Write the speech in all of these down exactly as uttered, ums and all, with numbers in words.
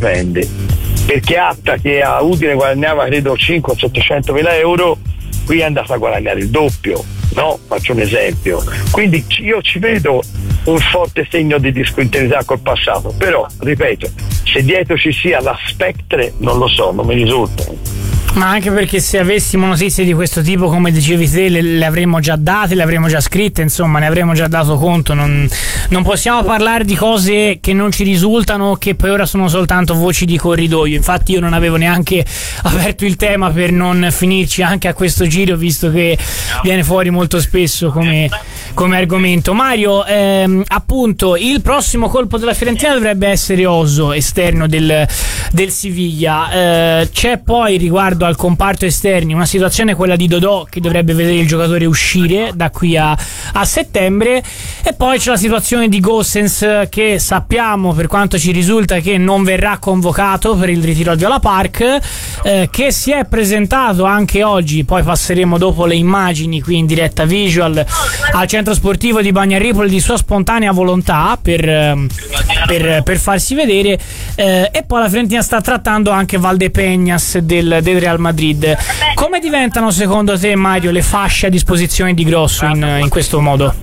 stipendi, perché Atta, che a Udine guadagnava credo cinquecento settecento mila euro, qui è andata a guadagnare il doppio, no? Faccio un esempio. Quindi io ci vedo un forte segno di discontinuità col passato, però ripeto, se dietro ci sia la Spectre non lo so, non mi risulta. Ma anche perché se avessimo notizie di questo tipo, come dicevi te, le, le avremmo già date, le avremmo già scritte, insomma ne avremmo già dato conto. Non, non possiamo parlare di cose che non ci risultano, che per ora sono soltanto voci di corridoio. Infatti io non avevo neanche aperto il tema per non finirci anche a questo giro, visto che viene fuori molto spesso come, come argomento. Mario, ehm, appunto il prossimo colpo della Fiorentina dovrebbe essere Oso, esterno del, del Siviglia. Eh, c'è poi riguardo al comparto esterni una situazione, quella di Dodò, che dovrebbe vedere il giocatore uscire da qui a, a settembre, e poi c'è la situazione di Gosens, che sappiamo, per quanto ci risulta, che non verrà convocato per il ritiro al Viola Park, eh, che si è presentato anche oggi, poi passeremo dopo le immagini qui in diretta visual al centro sportivo di Bagnaripoli di sua spontanea volontà per, per, per farsi vedere, eh, e poi la Fiorentina sta trattando anche Valdepeñas del, del Real Madrid. Come diventano secondo te, Mario, le fasce a disposizione di Grosso in, in questo modo?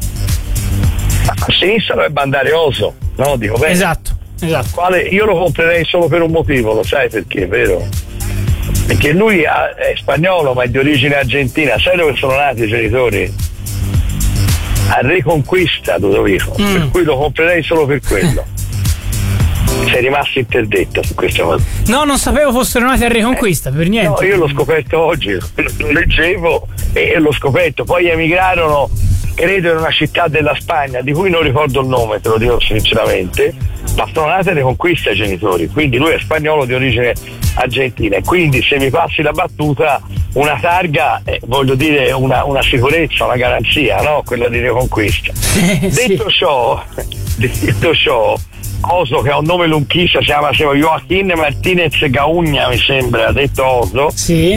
A sinistra dovrebbe andare Oso, no? Dico bene. Esatto, esatto. Quale, io lo comprerei solo per un motivo, lo sai perché, vero? Perché lui ha, è spagnolo ma è di origine argentina, sai dove sono nati i genitori? A Reconquista, Ludovico, mm. per cui lo comprerei solo per quello. Sei rimasto interdetto su questa cosa. No, non sapevo fossero nati a Reconquista, eh, per niente. No, io l'ho scoperto oggi, lo leggevo e l'ho scoperto. Poi emigrarono, credo, in una città della Spagna, di cui non ricordo il nome, te lo dico sinceramente, ma sono nati a Reconquista i genitori, quindi lui è spagnolo di origine argentina, e quindi se mi passi la battuta, una targa, eh, voglio dire una, una sicurezza, una garanzia, no? Quella di Reconquista. Detto ciò, detto ciò, Oso, che ha un nome lunghissimo, si chiama Joaquín Martínez Gaugna, mi sembra, detto Oso, sì.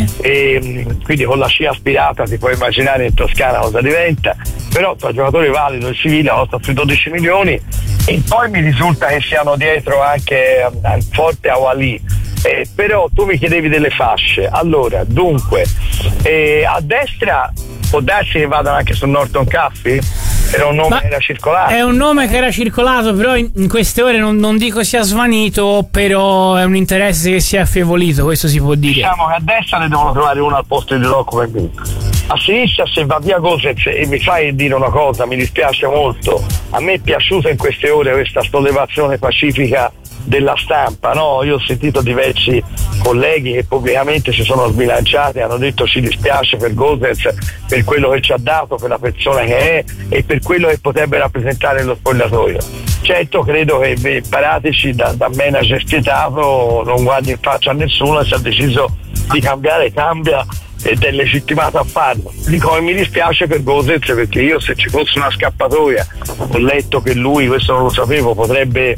E quindi con la scia aspirata ti puoi immaginare in Toscana cosa diventa, però tra giocatore valido il Siviglia costa sui dodici milioni, e poi mi risulta che siano dietro anche al forte Awali. Eh, però tu mi chiedevi delle fasce, allora dunque eh, a destra può darsi che vadano anche su Norton Caffey? Era un nome Ma che era circolato. È un nome che era circolato, però in, in queste ore non, non dico sia svanito, però è un interesse che si è affievolito, questo si può dire. Diciamo che a destra ne devono trovare uno al posto di Rocco per me. A sinistra, se va via Gosens, e mi fai dire una cosa, mi dispiace molto, a me è piaciuta in queste ore questa sollevazione pacifica della stampa, no? Io ho sentito diversi colleghi che pubblicamente si sono sbilanciati, hanno detto ci dispiace per Gosens, per quello che ci ha dato, per la persona che è e per quello che potrebbe rappresentare lo spogliatoio. Certo, credo che beh, Paratici da, da manager spietato non guardi in faccia a nessuno e si è deciso di cambiare, cambia ed è legittimato a farlo. Dico che mi dispiace per Gosens, perché io, se ci fosse una scappatoia, ho letto che lui, questo non lo sapevo, potrebbe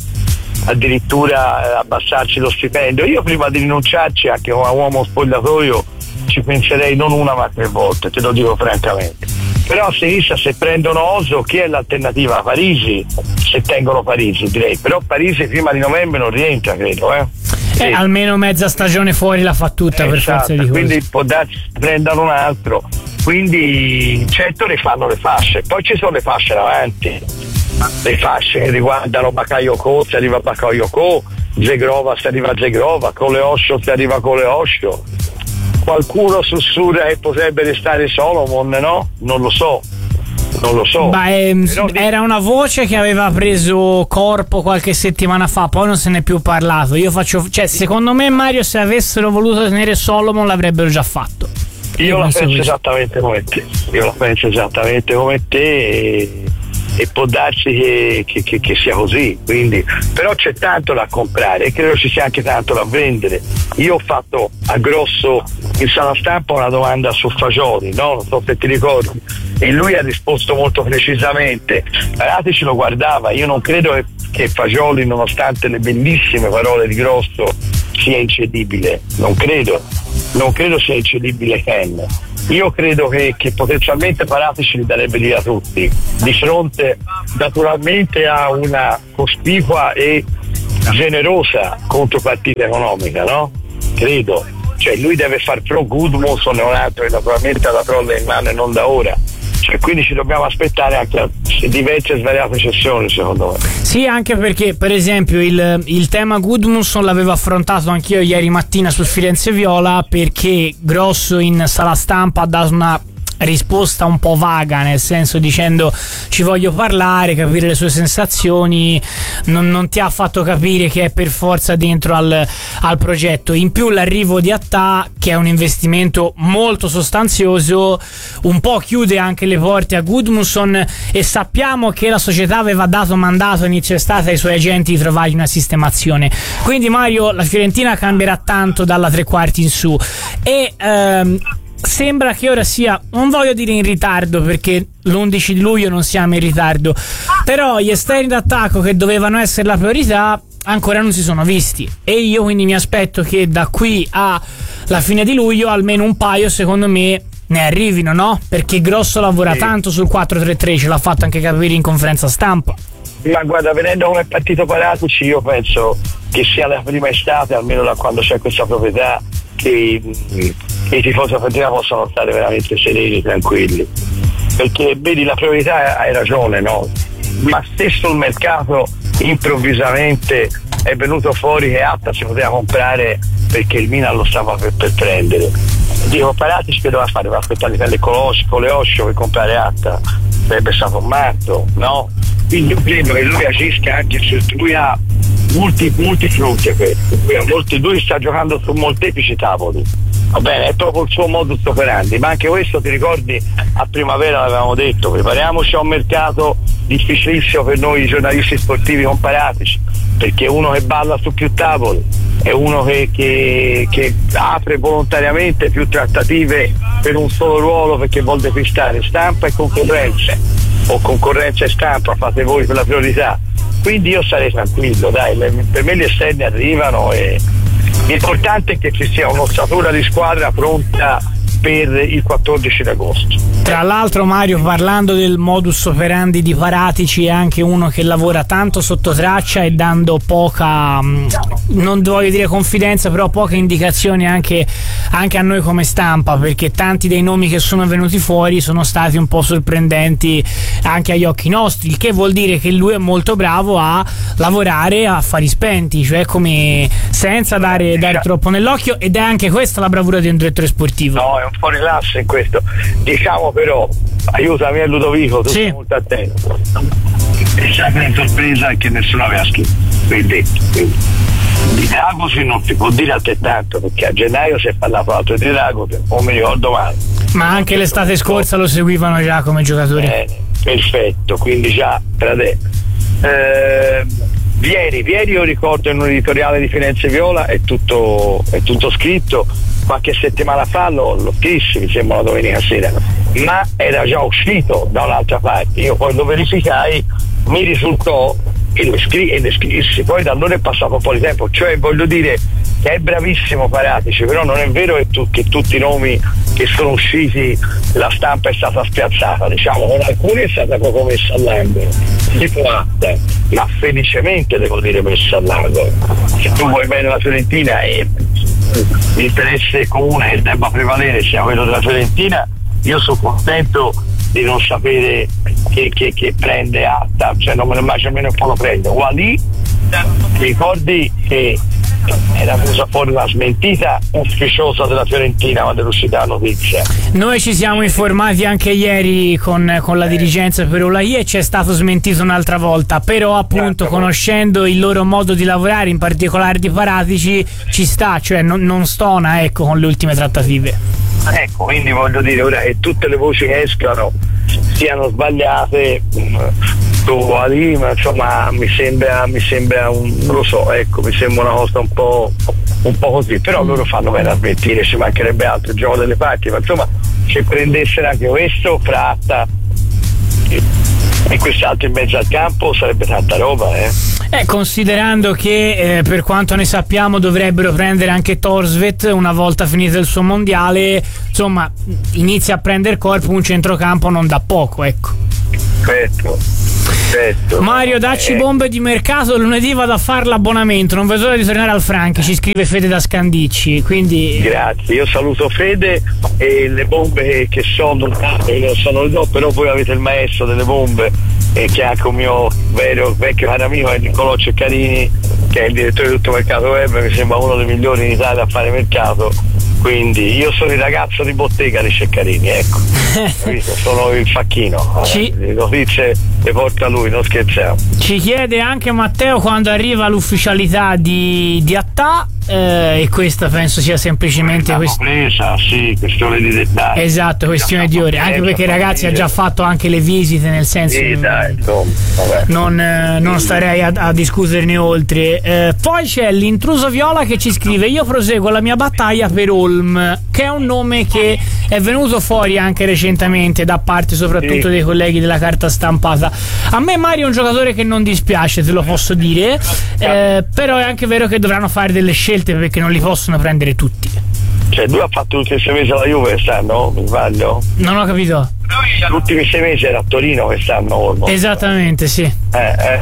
addirittura abbassarci lo stipendio. Io prima di rinunciarci anche come uomo spogliatoio ci penserei non una ma tre volte, te lo dico francamente. Però a sinistra, se prendono Oso, chi è l'alternativa? Parisi, se tengono Parisi direi, però Parisi prima di novembre non rientra, credo, eh? Sì. Eh, almeno mezza stagione fuori la fa tutta, eh, per esatto, forza di cose. Quindi può darsi prendano un altro, quindi certo ne fanno le fasce, poi ci sono le fasce davanti, le fasce che riguardano Bakayoko, se arriva Bakayoko, Zegrova se arriva Zegrova, Coleoscio se arriva Coleoscio. Qualcuno sussurra che potrebbe restare Solomon, no? Non lo so. Non lo so. Beh, Però... era una voce che aveva preso corpo qualche settimana fa, poi non se n'è più parlato. Io faccio, cioè, secondo me, Mario, se avessero voluto tenere Solomon l'avrebbero già fatto. Io, Io la penso così. esattamente come te. Io la penso esattamente come te e, e può darsi che, che, che, che sia così. Quindi, però c'è tanto da comprare e credo ci sia anche tanto da vendere. Io ho fatto a Grosso in sala stampa una domanda su Fagioli, no? Non so se ti ricordi, e lui ha risposto molto precisamente. Paratici lo guardava, io non credo che, che Fagioli, nonostante le bellissime parole di Grosso, sia incedibile, non credo non credo sia incedibile Ken. Io credo che, che potenzialmente Paratici li darebbe via tutti, di fronte naturalmente a una cospicua e generosa contropartita economica, no? Credo. Cioè lui deve far pro Gudmundsson, è un altro che naturalmente ha la trolla in mano e non da ora. Cioè, quindi ci dobbiamo aspettare anche diverse e svariate cessioni, secondo me. Sì, anche perché per esempio il, il tema Gudmundsson l'avevo affrontato anch'io ieri mattina su Firenze Viola, perché Grosso in sala stampa ha dato una risposta un po' vaga, nel senso dicendo ci voglio parlare, capire le sue sensazioni, non, non ti ha fatto capire che è per forza dentro al, al progetto. In più l'arrivo di Attà, che è un investimento molto sostanzioso, un po' chiude anche le porte a Gudmundsson, e sappiamo che la società aveva dato mandato a inizio estate ai suoi agenti di trovargli una sistemazione. Quindi Mario, la Fiorentina cambierà tanto dalla tre quarti in su e ehm, sembra che ora sia, non voglio dire in ritardo perché l'undici di luglio non siamo in ritardo, però gli esterni d'attacco che dovevano essere la priorità ancora non si sono visti, e io quindi mi aspetto che da qui alla fine di luglio almeno un paio, secondo me, ne arrivino, no? Perché Grosso lavora sì. tanto sul quattro tre tre, ce l'ha fatto anche capire in conferenza stampa. Ma guarda, venendo come partito Paratici, io penso che sia la prima estate, almeno da quando c'è questa proprietà, che, che i tifosi della Fiorentina possano stare veramente sereni, tranquilli, perché vedi, la priorità, hai ragione, no? Ma stesso il mercato improvvisamente è venuto fuori che Attà si poteva comprare perché il Milan lo stava per, per prendere. Dico, Paratici che doveva fare? Doveva aspettare per le con le Oscio per comprare Attà, sarebbe stato un matto, no? Quindi io credo che lui agisca anche su, lui ha molti, molti fronti a questo, lui, ha molti, lui sta giocando su molteplici tavoli, va bene, è proprio il suo modus operandi, ma anche questo, ti ricordi, a primavera l'avevamo detto, prepariamoci a un mercato difficilissimo per noi giornalisti sportivi comparatici, perché è uno che balla su più tavoli, è uno che, che, che apre volontariamente più trattative per un solo ruolo perché vuol depistare stampa e concorrenza, o concorrenza e stampa, fate voi per la priorità. Quindi io sarei tranquillo, dai, per me gli esterni arrivano e l'importante è che ci sia un'ossatura di squadra pronta per il quattordici d'agosto. Tra l'altro, Mario, parlando del modus operandi di Paratici, è anche uno che lavora tanto sotto traccia e dando poca, non voglio dire confidenza, però poche indicazioni anche, anche a noi come stampa, perché tanti dei nomi che sono venuti fuori sono stati un po' sorprendenti anche agli occhi nostri, il che vuol dire che lui è molto bravo a lavorare a affari spenti, cioè come senza dare, dare troppo nell'occhio, ed è anche questa la bravura di un direttore sportivo. No, è un fuori classe in questo, diciamo, però aiutami a Ludovico, tu sì. Sei molto attento, è sempre in sorpresa che nessuno aveva scritto, quindi di Dragosi non si può dire altrettanto, perché a gennaio si è parlato altro di Dragosi, non mi ricordo male, ma anche l'estate scorsa lo seguivano già come giocatore. Bene, perfetto, quindi già tra te eh, Vieri, Vieri io ricordo in un editoriale di Firenze Viola, è tutto, è tutto scritto, qualche settimana fa lo, lo scrissi, mi sembra una domenica sera, ma era già uscito da un'altra parte, io poi lo verificai, mi risultò e lo, scri- e lo scrissi, poi da allora è passato un po' di tempo, cioè voglio dire che è bravissimo Paratici, però non è vero che, tu, che tutti i nomi che sono usciti la stampa è stata spiazzata, diciamo, con alcuni è stata proprio messa all'angolo, tipo Attà, ma felicemente devo dire messa all'angolo. Se tu vuoi bene la Fiorentina e l'interesse comune che debba prevalere sia quello della Fiorentina, io sono contento di non sapere che, che, che prende Attà, cioè non me lo immagino nemmeno un po' lo prende. Walid, ricordi che era venuta fuori una smentita ufficiosa della Fiorentina quando è uscita la notizia. Noi ci siamo informati anche ieri con, con la eh. dirigenza per Oulahi e ci è stato smentito un'altra volta, però appunto certo, conoscendo il loro modo di lavorare, in particolare di Paratici, ci sta, cioè non, non stona, ecco, con le ultime trattative. Ecco, quindi voglio dire, ora che tutte le voci che escano siano sbagliate su Walid, ma insomma mi sembra mi sembra un, non lo so, ecco, mi sembra una cosa un po' un po' così, però loro fanno bene a smentire, ci mancherebbe altro, il gioco delle parti, ma insomma se prendessero anche questo fra Attà e quest'altro in mezzo al campo sarebbe tanta roba, eh. Eh, considerando che eh, per quanto ne sappiamo dovrebbero prendere anche Thorstvedt una volta finito il suo mondiale, insomma inizia a prendere corpo un centrocampo non da poco, ecco. Certo. Certo. Mario, dacci eh. bombe di mercato, lunedì vado a fare l'abbonamento, non vedo l'ora di tornare al Franchi, ci scrive Fede da Scandicci, quindi... Grazie, io saluto Fede e le bombe che sono, sono le do, però voi avete il maestro delle bombe e che è anche un mio vero vecchio caro amico, è Niccolò Ceccarini, che è il direttore di tutto mercato web, mi sembra uno dei migliori in Italia a fare mercato, quindi io sono il ragazzo di bottega di Ceccarini, ecco. Sono il facchino, Ci... le notizie le porta lui, non scherziamo. Ci chiede anche Matteo quando arriva l'ufficialità di, di Attà, eh, e questa penso sia semplicemente quest... presa, sì, questione di dettagli. Esatto, questione di ore, anche perché ragazzi ha già fatto anche le visite, nel senso sì, dai, insomma, vabbè. non, eh, non starei a, a discuterne oltre. Eh, poi c'è l'intruso Viola che ci scrive: io proseguo la mia battaglia per Holm, che è un nome che è venuto fuori anche recentemente da parte soprattutto sì. dei colleghi della carta stampata. A me Mario è un giocatore che non dispiace, te lo posso dire, eh, però è anche vero che dovranno fare delle scelte perché non li possono prendere tutti. Cioè lui ha fatto tutti i sei mesi alla Juve quest'anno, mi sbaglio? Non ho capito. Gli ultimi sei mesi era a Torino quest'anno Olmo. Esattamente, sì. Eh, eh.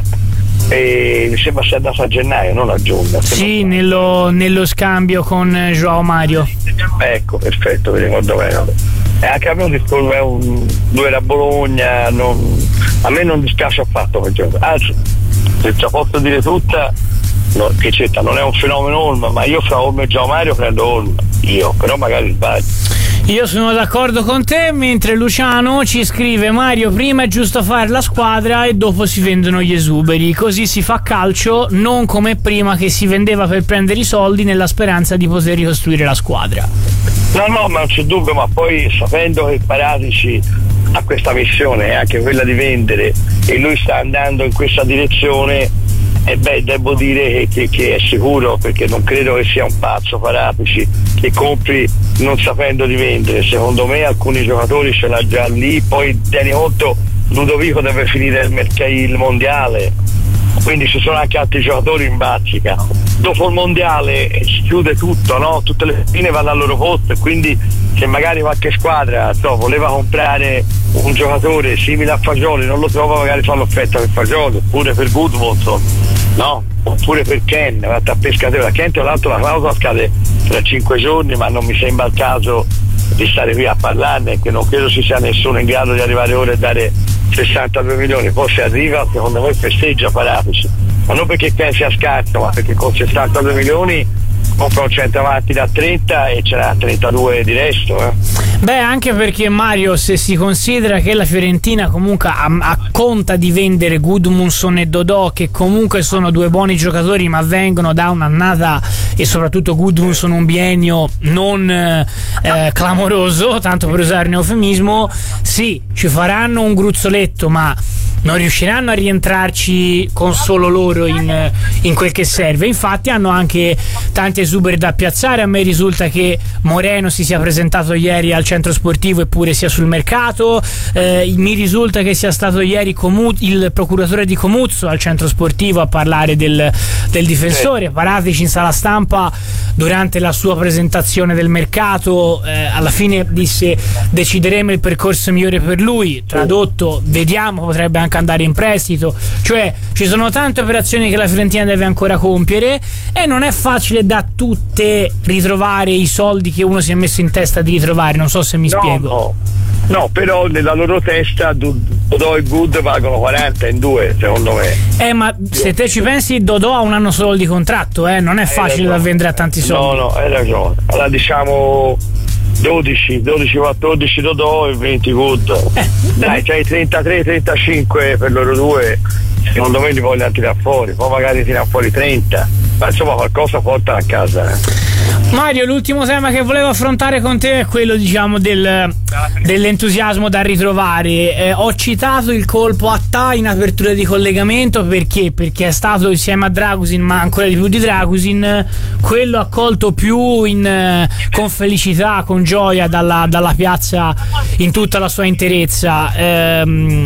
E mi sembra sia andato a gennaio, non a giugno. Sì, nello, nello scambio con Joao Mario. Ecco, perfetto, mi ricordo bene. E anche a me un discorso è un due era Bologna, non, a me non dispiace affatto quel gioco. Anzi, se ci posso dire tutta, no, che certo non è un fenomeno Olm, ma io fra Olm e Joao Mario prendo Olm, io, però magari sbaglio. Io sono d'accordo con te, mentre Luciano ci scrive: Mario, prima è giusto fare la squadra e dopo si vendono gli esuberi, così si fa calcio, non come prima che si vendeva per prendere i soldi nella speranza di poter ricostruire la squadra. No, no, ma non c'è dubbio, ma poi sapendo che Paratici ha questa missione, è anche quella di vendere, e lui sta andando in questa direzione, e beh, devo dire che, che, che è sicuro, perché non credo che sia un pazzo Paratici che compri non sapendo di vendere. Secondo me alcuni giocatori ce l'ha già lì, poi tieni conto Ludovico deve finire il, merc- il mondiale, quindi ci sono anche altri giocatori in bazzica. Dopo il mondiale si chiude tutto, no? Tutte le fine vanno al loro posto, e quindi se magari qualche squadra so, voleva comprare un giocatore simile a Fagioli, non lo trova, magari fa l'offerta per Fagioli, oppure per Gudmundsson, no? Oppure per Ken, va a pescatore. Ken tra l'altro la clausola scade tra cinque giorni, ma non mi sembra il caso di stare qui a parlarne, che non credo ci sia nessuno in grado di arrivare ora e dare sessantadue milioni. Poi se arriva, secondo me festeggia Paratici, ma non perché Ken sia scarso, ma perché con sessantadue milioni compra un centravanti da trenta e ce n'ha trentadue di resto, eh. Beh, anche perché Mario, se si considera che la Fiorentina comunque ha, ha conta di vendere Gudmundsson e Dodò, che comunque sono due buoni giocatori ma vengono da un'annata, e soprattutto Gudmundsson un biennio non eh, clamoroso, tanto per usare un eufemismo, sì, ci faranno un gruzzoletto, ma non riusciranno a rientrarci con solo loro in, in quel che serve. Infatti hanno anche tanti esuberi da piazzare. A me risulta che Moreno si sia presentato ieri al centro sportivo eppure sia sul mercato, eh, mi risulta che sia stato ieri Comu- il procuratore di Comuzzo al centro sportivo a parlare del, del difensore. Paratici in sala stampa durante la sua presentazione del mercato eh, alla fine disse: decideremo il percorso migliore per lui, tradotto vediamo, potrebbe anche andare in prestito. Cioè ci sono tante operazioni che la Fiorentina deve ancora compiere e non è facile da tutte ritrovare i soldi che uno si è messo in testa di ritrovare, non so se mi no, spiego. No, no, però nella loro testa Dodò e Good valgono quaranta in due, secondo me. Eh, ma se te ci pensi, Dodò ha un anno solo di contratto, eh, non è facile da vendere a tanti soldi. No, no, hai ragione. Allora diciamo dodici, dodici, quattordici Dodò e venti Good. Eh, Dai, c'hai trentatré trentacinque per loro due, secondo me li vogliono tirare fuori, poi magari tirare fuori trenta, ma insomma qualcosa portano a casa. Eh. Mario, l'ultimo tema che volevo affrontare con te è quello, diciamo, del, dell'entusiasmo da ritrovare. Eh, ho citato il colpo a Attà in apertura di collegamento perché? Perché è stato insieme a Dragusin, ma ancora di più di Dragusin, quello accolto più in, con felicità, con gioia dalla, dalla piazza in tutta la sua interezza. Ehm,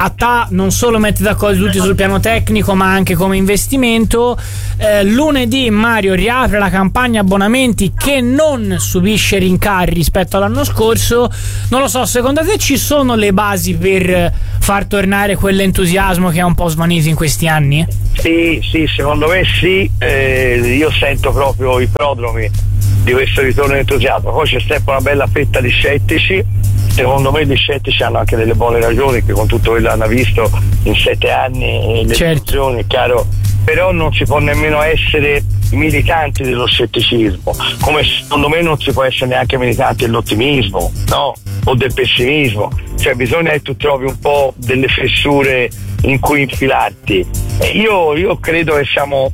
Atta non solo mette d'accordo tutti sul piano tecnico ma anche come investimento. Eh, lunedì Mario riapre la campagna abbonamenti che non subisce rincari rispetto all'anno scorso. Non lo so, secondo te ci sono le basi per far tornare quell'entusiasmo che è un po' svanito in questi anni? Sì, sì, secondo me sì, eh, io sento proprio i prodromi di questo ritorno entusiasmo. Poi c'è sempre una bella fetta di scettici, secondo me gli scettici hanno anche delle buone ragioni, che con tutto quello che hanno visto in sette anni le certo. è chiaro, però non si può nemmeno essere militanti dello scetticismo, come secondo me non si può essere neanche militanti dell'ottimismo, no? O del pessimismo, cioè bisogna che tu trovi un po' delle fessure in cui infilarti. E io, io credo che siamo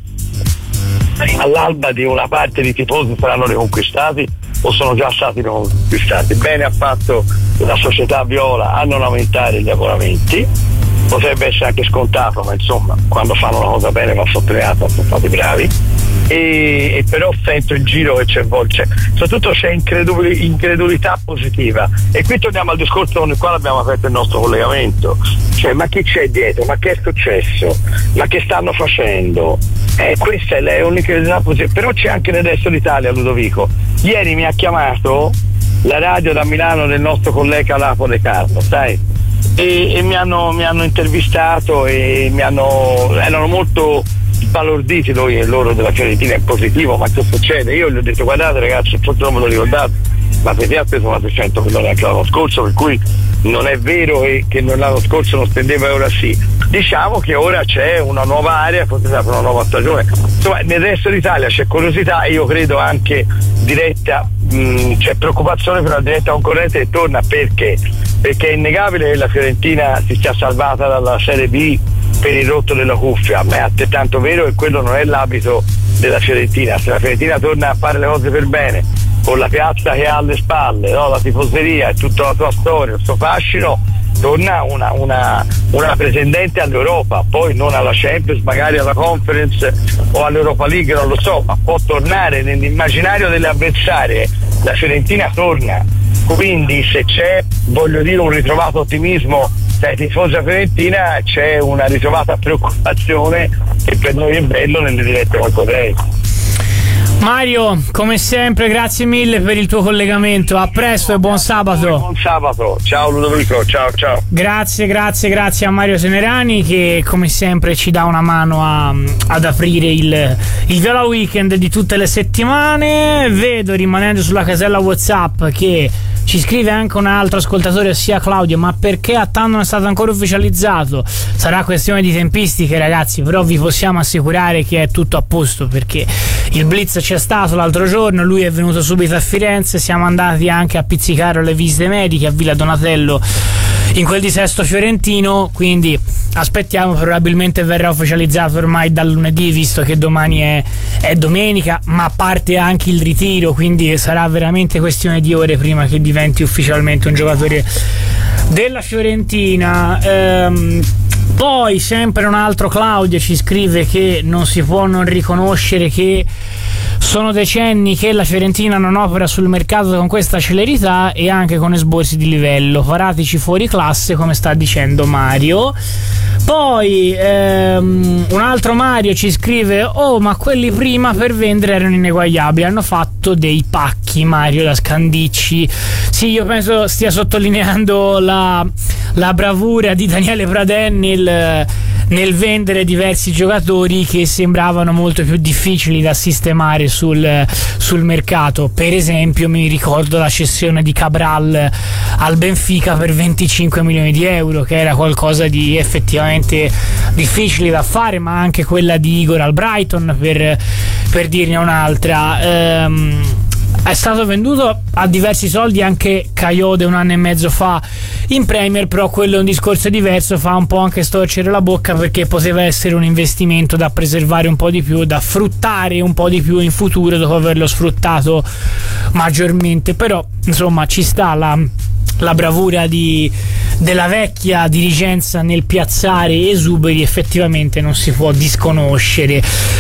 all'alba di una parte di tifosi saranno riconquistati o sono già stati riconquistati. Bene ha fatto la società viola a non aumentare gli abbonamenti, potrebbe essere anche scontato, ma insomma quando fanno una cosa bene va sottolineato, sono stati bravi. E, e però sento in giro che c'è, c'è soprattutto c'è incredul- incredulità positiva, e qui torniamo al discorso con il quale abbiamo aperto il nostro collegamento, cioè ma chi c'è dietro, ma che è successo, ma che stanno facendo, eh, questa è un'incredulità positiva. Però c'è anche nel resto d'Italia, Ludovico. Ieri mi ha chiamato la radio da Milano del nostro collega Lapo De Carlo, sai, e, e mi hanno mi hanno intervistato e mi hanno erano molto sbalorditi noi e loro della Fiorentina in positivo. Ma che succede? Io gli ho detto guardate ragazzi, forse non me lo ricordate, ma perché ha preso una trecento milioni anche l'anno scorso, per cui non è vero che, che l'anno scorso non spendeva e ora sì. Diciamo che ora c'è una nuova area, forse sarà una nuova stagione. Insomma, nel resto d'Italia c'è curiosità e io credo anche diretta, mh, c'è preoccupazione per una diretta concorrente che torna. Perché? Perché è innegabile che la Fiorentina si sia salvata dalla Serie B per il rotto della cuffia, ma è altrettanto vero che quello non è l'abito della Fiorentina. Se la Fiorentina torna a fare le cose per bene, con la piazza che ha alle spalle, no? La tifoseria e tutta la sua storia, il suo fascino, torna una, una, una pretendente all'Europa, poi non alla Champions, magari alla Conference o all'Europa League, non lo so, ma può tornare nell'immaginario delle avversarie. La Fiorentina torna, quindi se c'è, voglio dire, un ritrovato ottimismo tra i tifosi della Fiorentina, c'è una ritrovata preoccupazione che per noi è bello nelle dirette concorrenti. Mario, come sempre, grazie mille per il tuo collegamento. A presto e buon sabato. Buon sabato, ciao Ludovico, ciao ciao. Grazie, grazie, grazie a Mario Senerani che come sempre ci dà una mano a, ad aprire il, il Viola Weekend di tutte le settimane. Vedo, rimanendo sulla casella WhatsApp, che ci scrive anche un altro ascoltatore, ossia Claudio: ma perché Attan non è stato ancora ufficializzato? Sarà questione di tempistiche, ragazzi, però vi possiamo assicurare che è tutto a posto, perché il blitz c'è stato l'altro giorno, lui è venuto subito a Firenze, siamo andati anche a pizzicare le visite mediche a Villa Donatello in quel di Sesto Fiorentino, quindi aspettiamo, probabilmente verrà ufficializzato ormai dal lunedì, visto che domani è, è domenica, ma parte anche il ritiro, quindi sarà veramente questione di ore prima che diventi ufficialmente un giocatore della Fiorentina. Ehm, poi sempre un altro Claudio ci scrive che non si può non riconoscere che sono decenni che la Fiorentina non opera sul mercato con questa celerità e anche con esborsi di livello, paratici fuori classe, come sta dicendo Mario. Poi ehm, un altro Mario ci scrive: oh, ma quelli prima per vendere erano ineguagliabili, hanno fatto dei pacchi. Mario da Scandicci. Sì, io penso stia sottolineando la, la bravura di Daniele Praden nel, nel vendere diversi giocatori che sembravano molto più difficili da sistemare sul, sul mercato. Per esempio mi ricordo la cessione di Cabral al Benfica per venticinque milioni di euro, che era qualcosa di effettivamente difficile da fare, ma anche quella di Igor al Brighton, per, per dirne un'altra. Ehm, è stato venduto a diversi soldi anche Kayode un anno e mezzo fa in Premier, però quello è un discorso diverso, fa un po' anche storcere la bocca, perché poteva essere un investimento da preservare un po' di più, da fruttare un po' di più in futuro dopo averlo sfruttato maggiormente. Però insomma ci sta la, la bravura di, della vecchia dirigenza nel piazzare esuberi, effettivamente non si può disconoscere.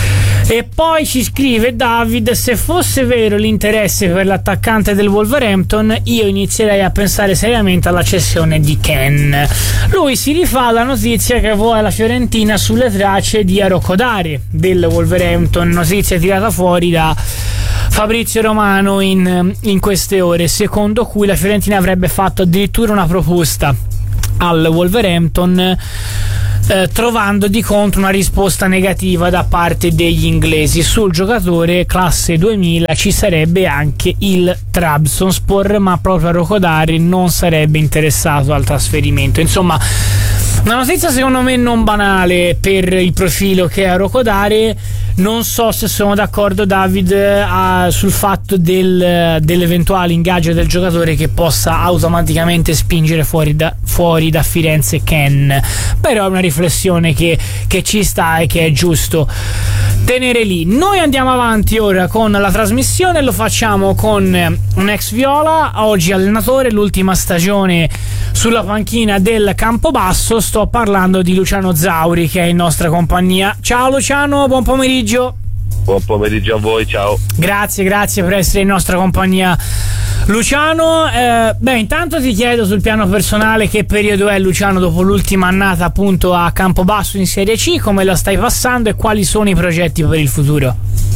E poi ci scrive David: se fosse vero l'interesse per l'attaccante del Wolverhampton, io inizierei a pensare seriamente alla cessione di Ken. Lui si rifà alla notizia che vuole la Fiorentina sulle tracce di Arokodare del Wolverhampton, notizia tirata fuori da Fabrizio Romano in, in queste ore, secondo cui la Fiorentina avrebbe fatto addirittura una proposta al Wolverhampton, Eh, trovando di contro una risposta negativa da parte degli inglesi. Sul giocatore classe duemila ci sarebbe anche il Trabzonspor, ma proprio Arokodare non sarebbe interessato al trasferimento. Insomma, una notizia secondo me non banale per il profilo che è Arokodare. Non so se sono d'accordo, David, a, sul fatto del, dell'eventuale ingaggio del giocatore che possa automaticamente spingere fuori da, fuori da Firenze Ken, però è una riflessione che, che ci sta e che è giusto tenere lì. Noi andiamo avanti ora con la trasmissione, lo facciamo con un ex Viola, oggi allenatore, l'ultima stagione sulla panchina del Campobasso. Sto parlando di Luciano Zauri, che è in nostra compagnia. Ciao Luciano, buon pomeriggio. Buon pomeriggio a voi, ciao. Grazie, grazie per essere in nostra compagnia, Luciano. Eh, beh, intanto ti chiedo sul piano personale che periodo è, Luciano, dopo l'ultima annata appunto a Campobasso in Serie C, come la stai passando e quali sono i progetti per il futuro?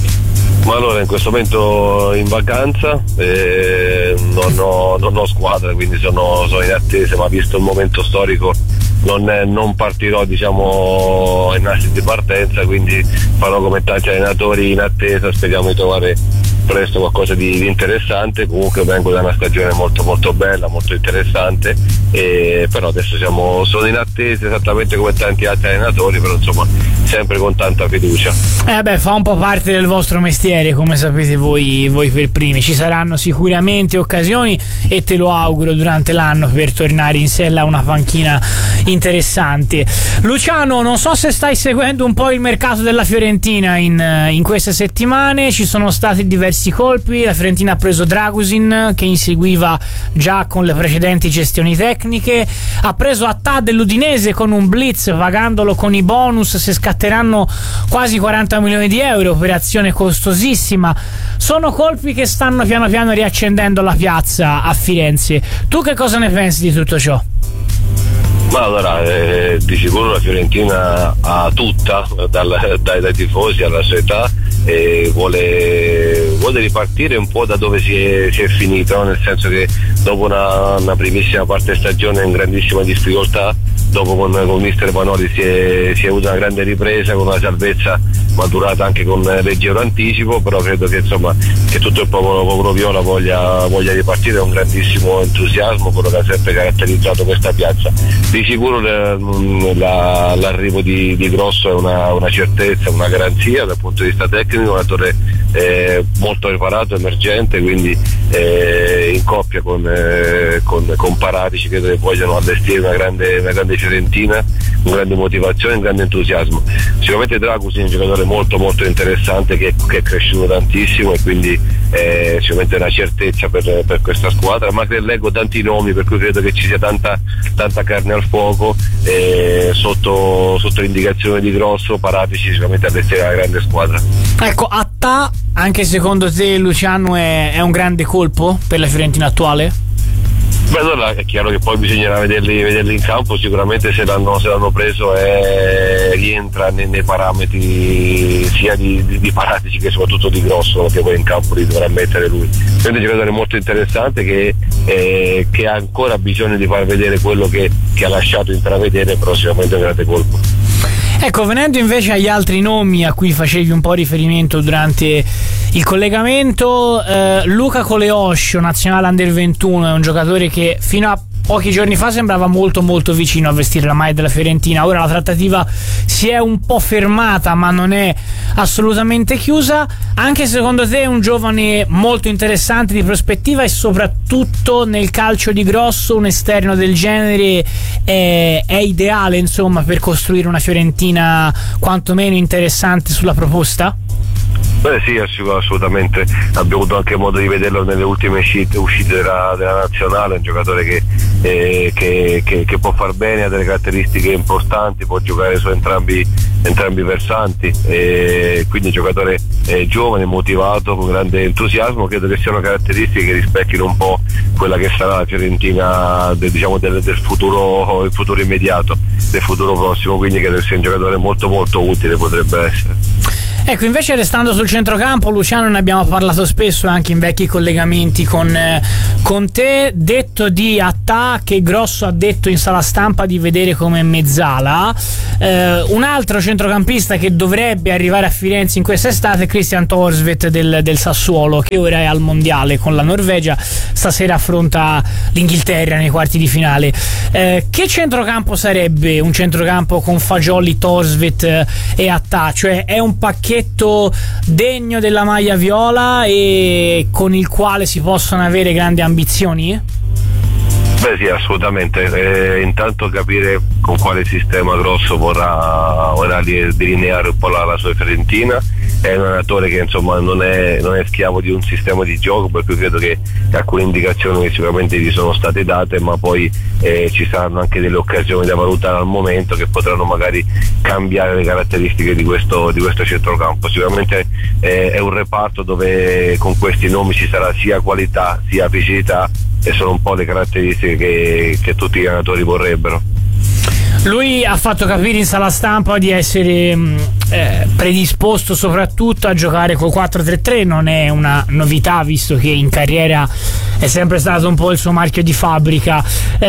Ma allora, in questo momento in vacanza, eh, non, ho, non ho squadra, quindi sono, sono in attesa, ma visto il momento storico non, è, non partirò, diciamo, in assi di partenza, quindi farò come tanti allenatori in attesa, speriamo di trovare presto qualcosa di, di interessante. Comunque vengo da una stagione molto molto bella, molto interessante, e però adesso siamo, sono in attesa esattamente come tanti altri allenatori, però insomma sempre con tanta fiducia. Eh beh, fa un po' parte del vostro mestiere, come sapete voi, voi per primi. Ci saranno sicuramente occasioni, e te lo auguro, durante l'anno per tornare in sella a una panchina interessante. Luciano, non so se stai seguendo un po' il mercato della Fiorentina in, in queste settimane. Ci sono stati diversi colpi. La Fiorentina ha preso Dragusin, che inseguiva già con le precedenti gestioni tecniche, ha preso Attà dell'Udinese con un blitz, pagandolo con i bonus, se scatteranno quasi quaranta milioni di euro, operazione costosissima. Sono colpi che stanno piano piano riaccendendo la piazza a Firenze. Tu che cosa ne pensi di tutto ciò? Ma allora, eh, di sicuro la Fiorentina ha tutta, dal, dai, dai tifosi alla società, e vuole, vuole ripartire un po' da dove si è, si è finita, no? Nel senso che dopo una, una primissima parte stagione in grandissima difficoltà, dopo con, con mister Vanoli si è, si è avuta una grande ripresa, con una salvezza maturata anche con leggero anticipo, però credo che insomma che tutto il popolo, popolo viola voglia, voglia ripartire con grandissimo entusiasmo, quello che ha sempre caratterizzato questa piazza. Di sicuro la, l'arrivo di, di Grosso è una, una certezza, una garanzia dal punto di vista tecnico, un attore eh, molto preparato, emergente, quindi eh, in coppia con, eh, con, con Paratici, credo che vogliano allestire una grande, una grande Fiorentina, con grande motivazione, un grande entusiasmo. Sicuramente Dragusin è un giocatore molto molto interessante che, che è cresciuto tantissimo, e quindi eh, sicuramente è una certezza per, per questa squadra, ma che leggo tanti nomi, per cui credo che ci sia tanta, tanta carne al fuoco, eh, sotto, sotto l'indicazione di Grosso. Paratici sicuramente allestire una grande squadra. Ecco, Attà, anche secondo te, Luciano, è, è un grande colpo per la Fiorentina attuale? Beh, allora è chiaro che poi bisognerà vederli, vederli in campo. Sicuramente se l'hanno, se l'hanno preso è, rientra nei, nei parametri sia di, di, di Paratici che soprattutto di Grosso, che poi in campo li dovrà mettere lui. Quindi è un giocatore molto interessante che, eh, che ha ancora bisogno di far vedere quello che, che ha lasciato intravedere, però sicuramente è un grande colpo. Ecco, venendo invece agli altri nomi a cui facevi un po' riferimento durante il collegamento, eh, Luca Coleoscio, nazionale under ventuno, è un giocatore che fino a pochi giorni fa sembrava molto molto vicino a vestire la maglia della Fiorentina. Ora la trattativa si è un po' fermata, ma non è assolutamente chiusa. Anche secondo te è un giovane molto interessante di prospettiva, e soprattutto nel calcio di Grosso un esterno del genere è, è ideale, insomma, per costruire una Fiorentina quantomeno interessante sulla proposta? Beh sì, assolutamente, abbiamo avuto anche modo di vederlo nelle ultime uscite, uscite della, della nazionale, un giocatore che, eh, che, che, che può far bene, ha delle caratteristiche importanti, può giocare su entrambi, entrambi i versanti, e quindi un giocatore eh, giovane, motivato, con grande entusiasmo. Credo che siano caratteristiche che rispecchino un po' quella che sarà la Fiorentina del, diciamo, del, del futuro, il futuro immediato, del futuro prossimo, quindi credo che sia un giocatore molto molto utile, potrebbe essere. Ecco, invece restando sul centrocampo, Luciano, ne abbiamo parlato spesso anche in vecchi collegamenti con, eh, con te. Detto di Attà, che Grosso ha detto in sala stampa di vedere come mezzala. Eh, un altro centrocampista che dovrebbe arrivare a Firenze in quest'estate è Christian Thorstvedt del, del Sassuolo, che ora è al mondiale con la Norvegia, stasera affronta l'Inghilterra nei quarti di finale. Eh, che centrocampo sarebbe un centrocampo con Fagioli, Thorstvedt e Attà? Cioè è un pacchetto degno della maglia viola e con il quale si possono avere grandi ambizioni? Beh sì, assolutamente. Eh, intanto capire con quale sistema Grosso vorrà, vorrà delineare un po' la, la sua Fiorentina. È un allenatore che insomma non è, non è schiavo di un sistema di gioco, per cui credo che alcune indicazioni che sicuramente gli sono state date, ma poi eh, ci saranno anche delle occasioni da valutare al momento che potranno magari cambiare le caratteristiche di questo, di questo centrocampo. Sicuramente eh, è un reparto dove con questi nomi ci sarà sia qualità sia fisicità, e sono un po' le caratteristiche che, che tutti gli allenatori vorrebbero. Lui ha fatto capire in sala stampa di essere eh, predisposto soprattutto a giocare col quattro tre tre. Non è una novità, visto che in carriera è sempre stato un po' il suo marchio di fabbrica.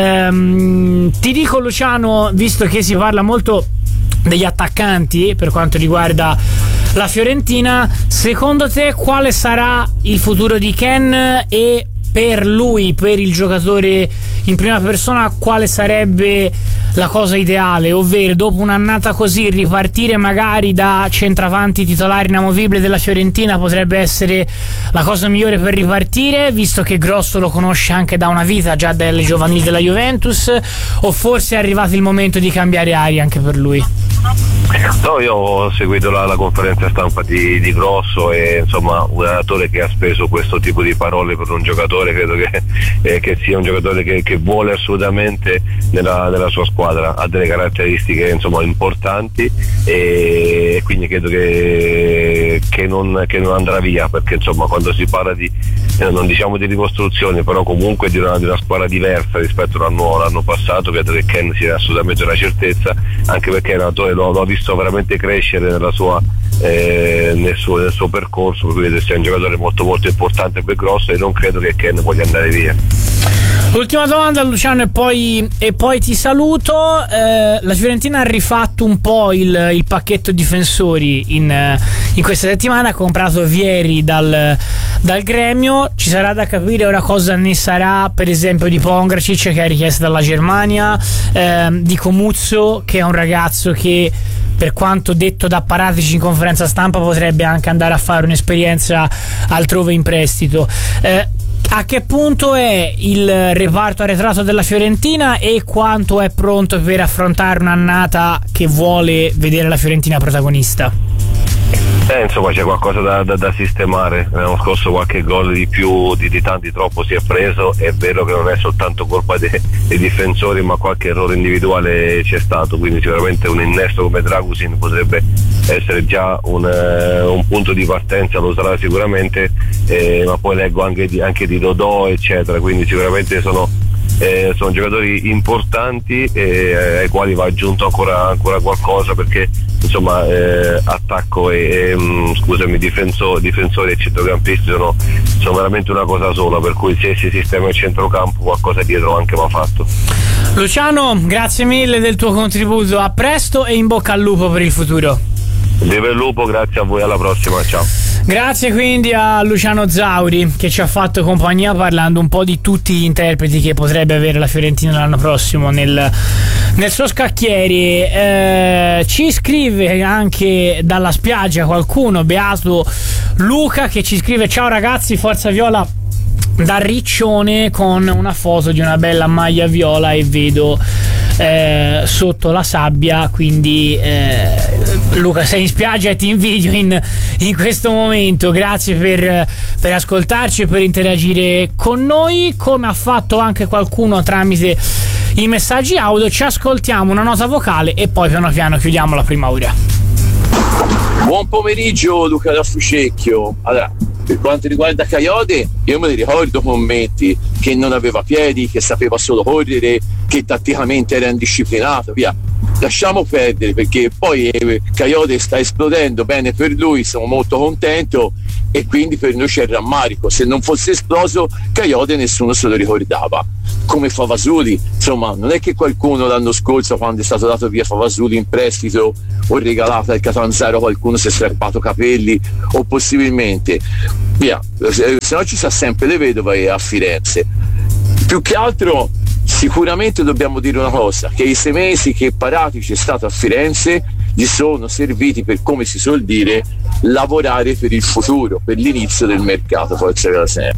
Ehm, ti dico, Luciano, visto che si parla molto degli attaccanti per quanto riguarda la Fiorentina, secondo te quale sarà il futuro di Ken, e per lui, per il giocatore in prima persona, quale sarebbe la cosa ideale? Ovvero, dopo un'annata così, ripartire magari da centravanti titolare inamovibile della Fiorentina potrebbe essere la cosa migliore per ripartire, visto che Grosso lo conosce anche da una vita, già dalle giovanili della Juventus, o forse è arrivato il momento di cambiare aria anche per lui? No, io ho seguito la, la conferenza stampa di, di Grosso, e insomma un allenatore che ha speso questo tipo di parole per un giocatore, credo che, eh, che sia un giocatore che, che vuole assolutamente nella, nella sua squadra, ha delle caratteristiche insomma importanti, e quindi credo che, che, non, che non andrà via, perché insomma quando si parla di, eh, non diciamo di ricostruzione, però comunque di una, di una squadra diversa rispetto all'anno, all'anno passato, credo che Ken sia assolutamente una certezza, anche perché l'allenatore l'ho, l'ho visto veramente crescere nella sua, eh, nel, suo, nel suo percorso, per cui credo sia un giocatore molto molto importante per Grosso, e non credo che Ken voglia andare via. Ultima domanda, Luciano, e poi, e poi ti saluto. Eh, la Fiorentina ha rifatto un po' il, il pacchetto difensori in, in questa settimana, ha comprato Vieri dal, dal Gremio. Ci sarà da capire ora cosa ne sarà, per esempio, di Pongracic, che è richiesta dalla Germania, eh, di Comuzzo, che è un ragazzo che, per quanto detto da Paratici in conferenza stampa, potrebbe anche andare a fare un'esperienza altrove in prestito. Eh, a che punto è il reparto arretrato della Fiorentina, e quanto è pronto per affrontare un'annata che vuole vedere la Fiorentina protagonista? Eh, insomma c'è qualcosa da, da, da sistemare. L'anno scorso qualche gol di più di, di tanti troppo si è preso. È vero che non è soltanto colpa dei, dei difensori, ma qualche errore individuale c'è stato, quindi sicuramente un innesto come Dragusin potrebbe essere già un, uh, un punto di partenza, lo sarà sicuramente, eh, ma poi leggo anche di, anche di Dodò eccetera, quindi sicuramente sono Eh, sono giocatori importanti, eh, ai quali va aggiunto ancora, ancora qualcosa, perché insomma eh, attacco e, e mh, scusami difenso, difensori e centrocampisti sono, sono veramente una cosa sola, per cui se si sistema il centrocampo qualcosa dietro anche va fatto. Luciano, grazie mille del tuo contributo, a presto e in bocca al lupo per il futuro. Viva il lupo, grazie a voi, alla prossima, ciao. Grazie quindi a Luciano Zauri, che ci ha fatto compagnia parlando un po' di tutti gli interpreti che potrebbe avere la Fiorentina l'anno prossimo nel, nel suo scacchiere. Eh, ci scrive anche dalla spiaggia qualcuno, beato Luca, che ci scrive: ciao ragazzi, forza viola da Riccione, con una foto di una bella maglia viola, e vedo eh, sotto la sabbia, quindi eh, Luca, sei in spiaggia e ti invidio in, in questo momento. Grazie per, per ascoltarci e per interagire con noi, come ha fatto anche qualcuno tramite i messaggi audio. Ci ascoltiamo una nota vocale e poi piano piano chiudiamo la prima ora. Buon pomeriggio Luca da Fucecchio. Allora, per quanto riguarda Coyote, io me ne ricordo commenti che non aveva piedi, che sapeva solo correre, che tatticamente era indisciplinato, via. Lasciamo perdere, perché poi eh, Coyote sta esplodendo, bene per lui, sono molto contento, e quindi per noi c'è il rammarico. Se non fosse esploso Coyote nessuno se lo ricordava. Come Favasuli, insomma, non è che qualcuno l'anno scorso, quando è stato dato via Favasuli in prestito o regalato al Catanzaro, qualcuno si è strappato capelli, o possibilmente via, se no ci sa sempre le vedove a Firenze. Più che altro sicuramente dobbiamo dire una cosa, che i sei mesi che Paratici è stato a Firenze gli sono serviti per, come si suol dire, lavorare per il futuro, per l'inizio del mercato, forza della sera.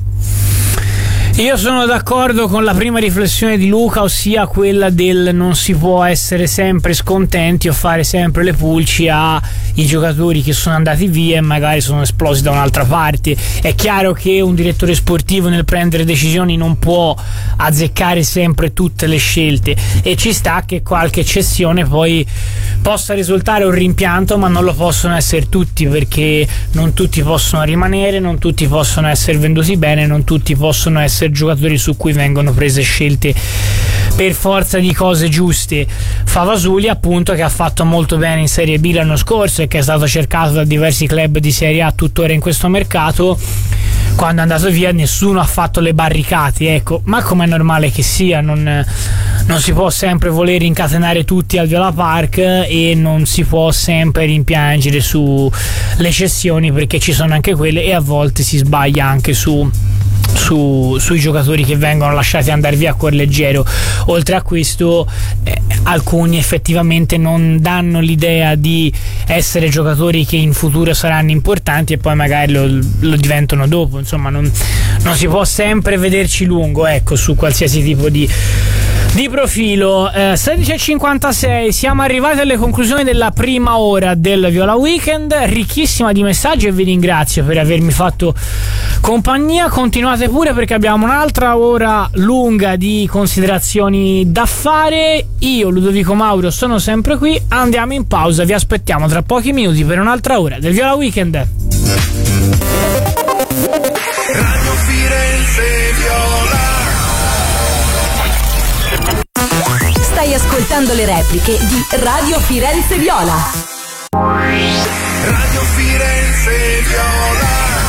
Io sono d'accordo con la prima riflessione di Luca, ossia quella del non si può essere sempre scontenti o fare sempre le pulci ai giocatori che sono andati via e magari sono esplosi da un'altra parte. È chiaro che un direttore sportivo nel prendere decisioni non può azzeccare sempre tutte le scelte, e ci sta che qualche eccezione poi possa risultare un rimpianto, ma non lo possono essere tutti, perché non tutti possono rimanere, non tutti possono essere venduti bene, non tutti possono essere giocatori su cui vengono prese scelte per forza di cose giuste. Favasuli, appunto, che ha fatto molto bene in Serie B l'anno scorso e che è stato cercato da diversi club di Serie A tuttora in questo mercato, quando è andato via nessuno ha fatto le barricate, ecco. Ma come è normale che sia, non, non si può sempre voler incatenare tutti al Viola Park e non si può sempre rimpiangere sulle cessioni, perché ci sono anche quelle e a volte si sbaglia anche su Su, sui giocatori che vengono lasciati andare via a cuor leggero. Oltre a questo, eh, alcuni effettivamente non danno l'idea di essere giocatori che in futuro saranno importanti e poi magari lo, lo diventano dopo. Insomma, non, non si può sempre vederci lungo, ecco, su qualsiasi tipo di di profilo. eh, sedici e cinquantasei, siamo arrivati alle conclusioni della prima ora del Viola Weekend, ricchissima di messaggi, e vi ringrazio per avermi fatto compagnia. Continuate pure, perché abbiamo un'altra ora lunga di considerazioni da fare. Io, Ludovico Mauro, sono sempre qui. Andiamo in pausa, vi aspettiamo tra pochi minuti per un'altra ora del Viola Weekend. Radio Firenze Viola. Stai ascoltando le repliche di Radio Firenze Viola. Radio Firenze Viola.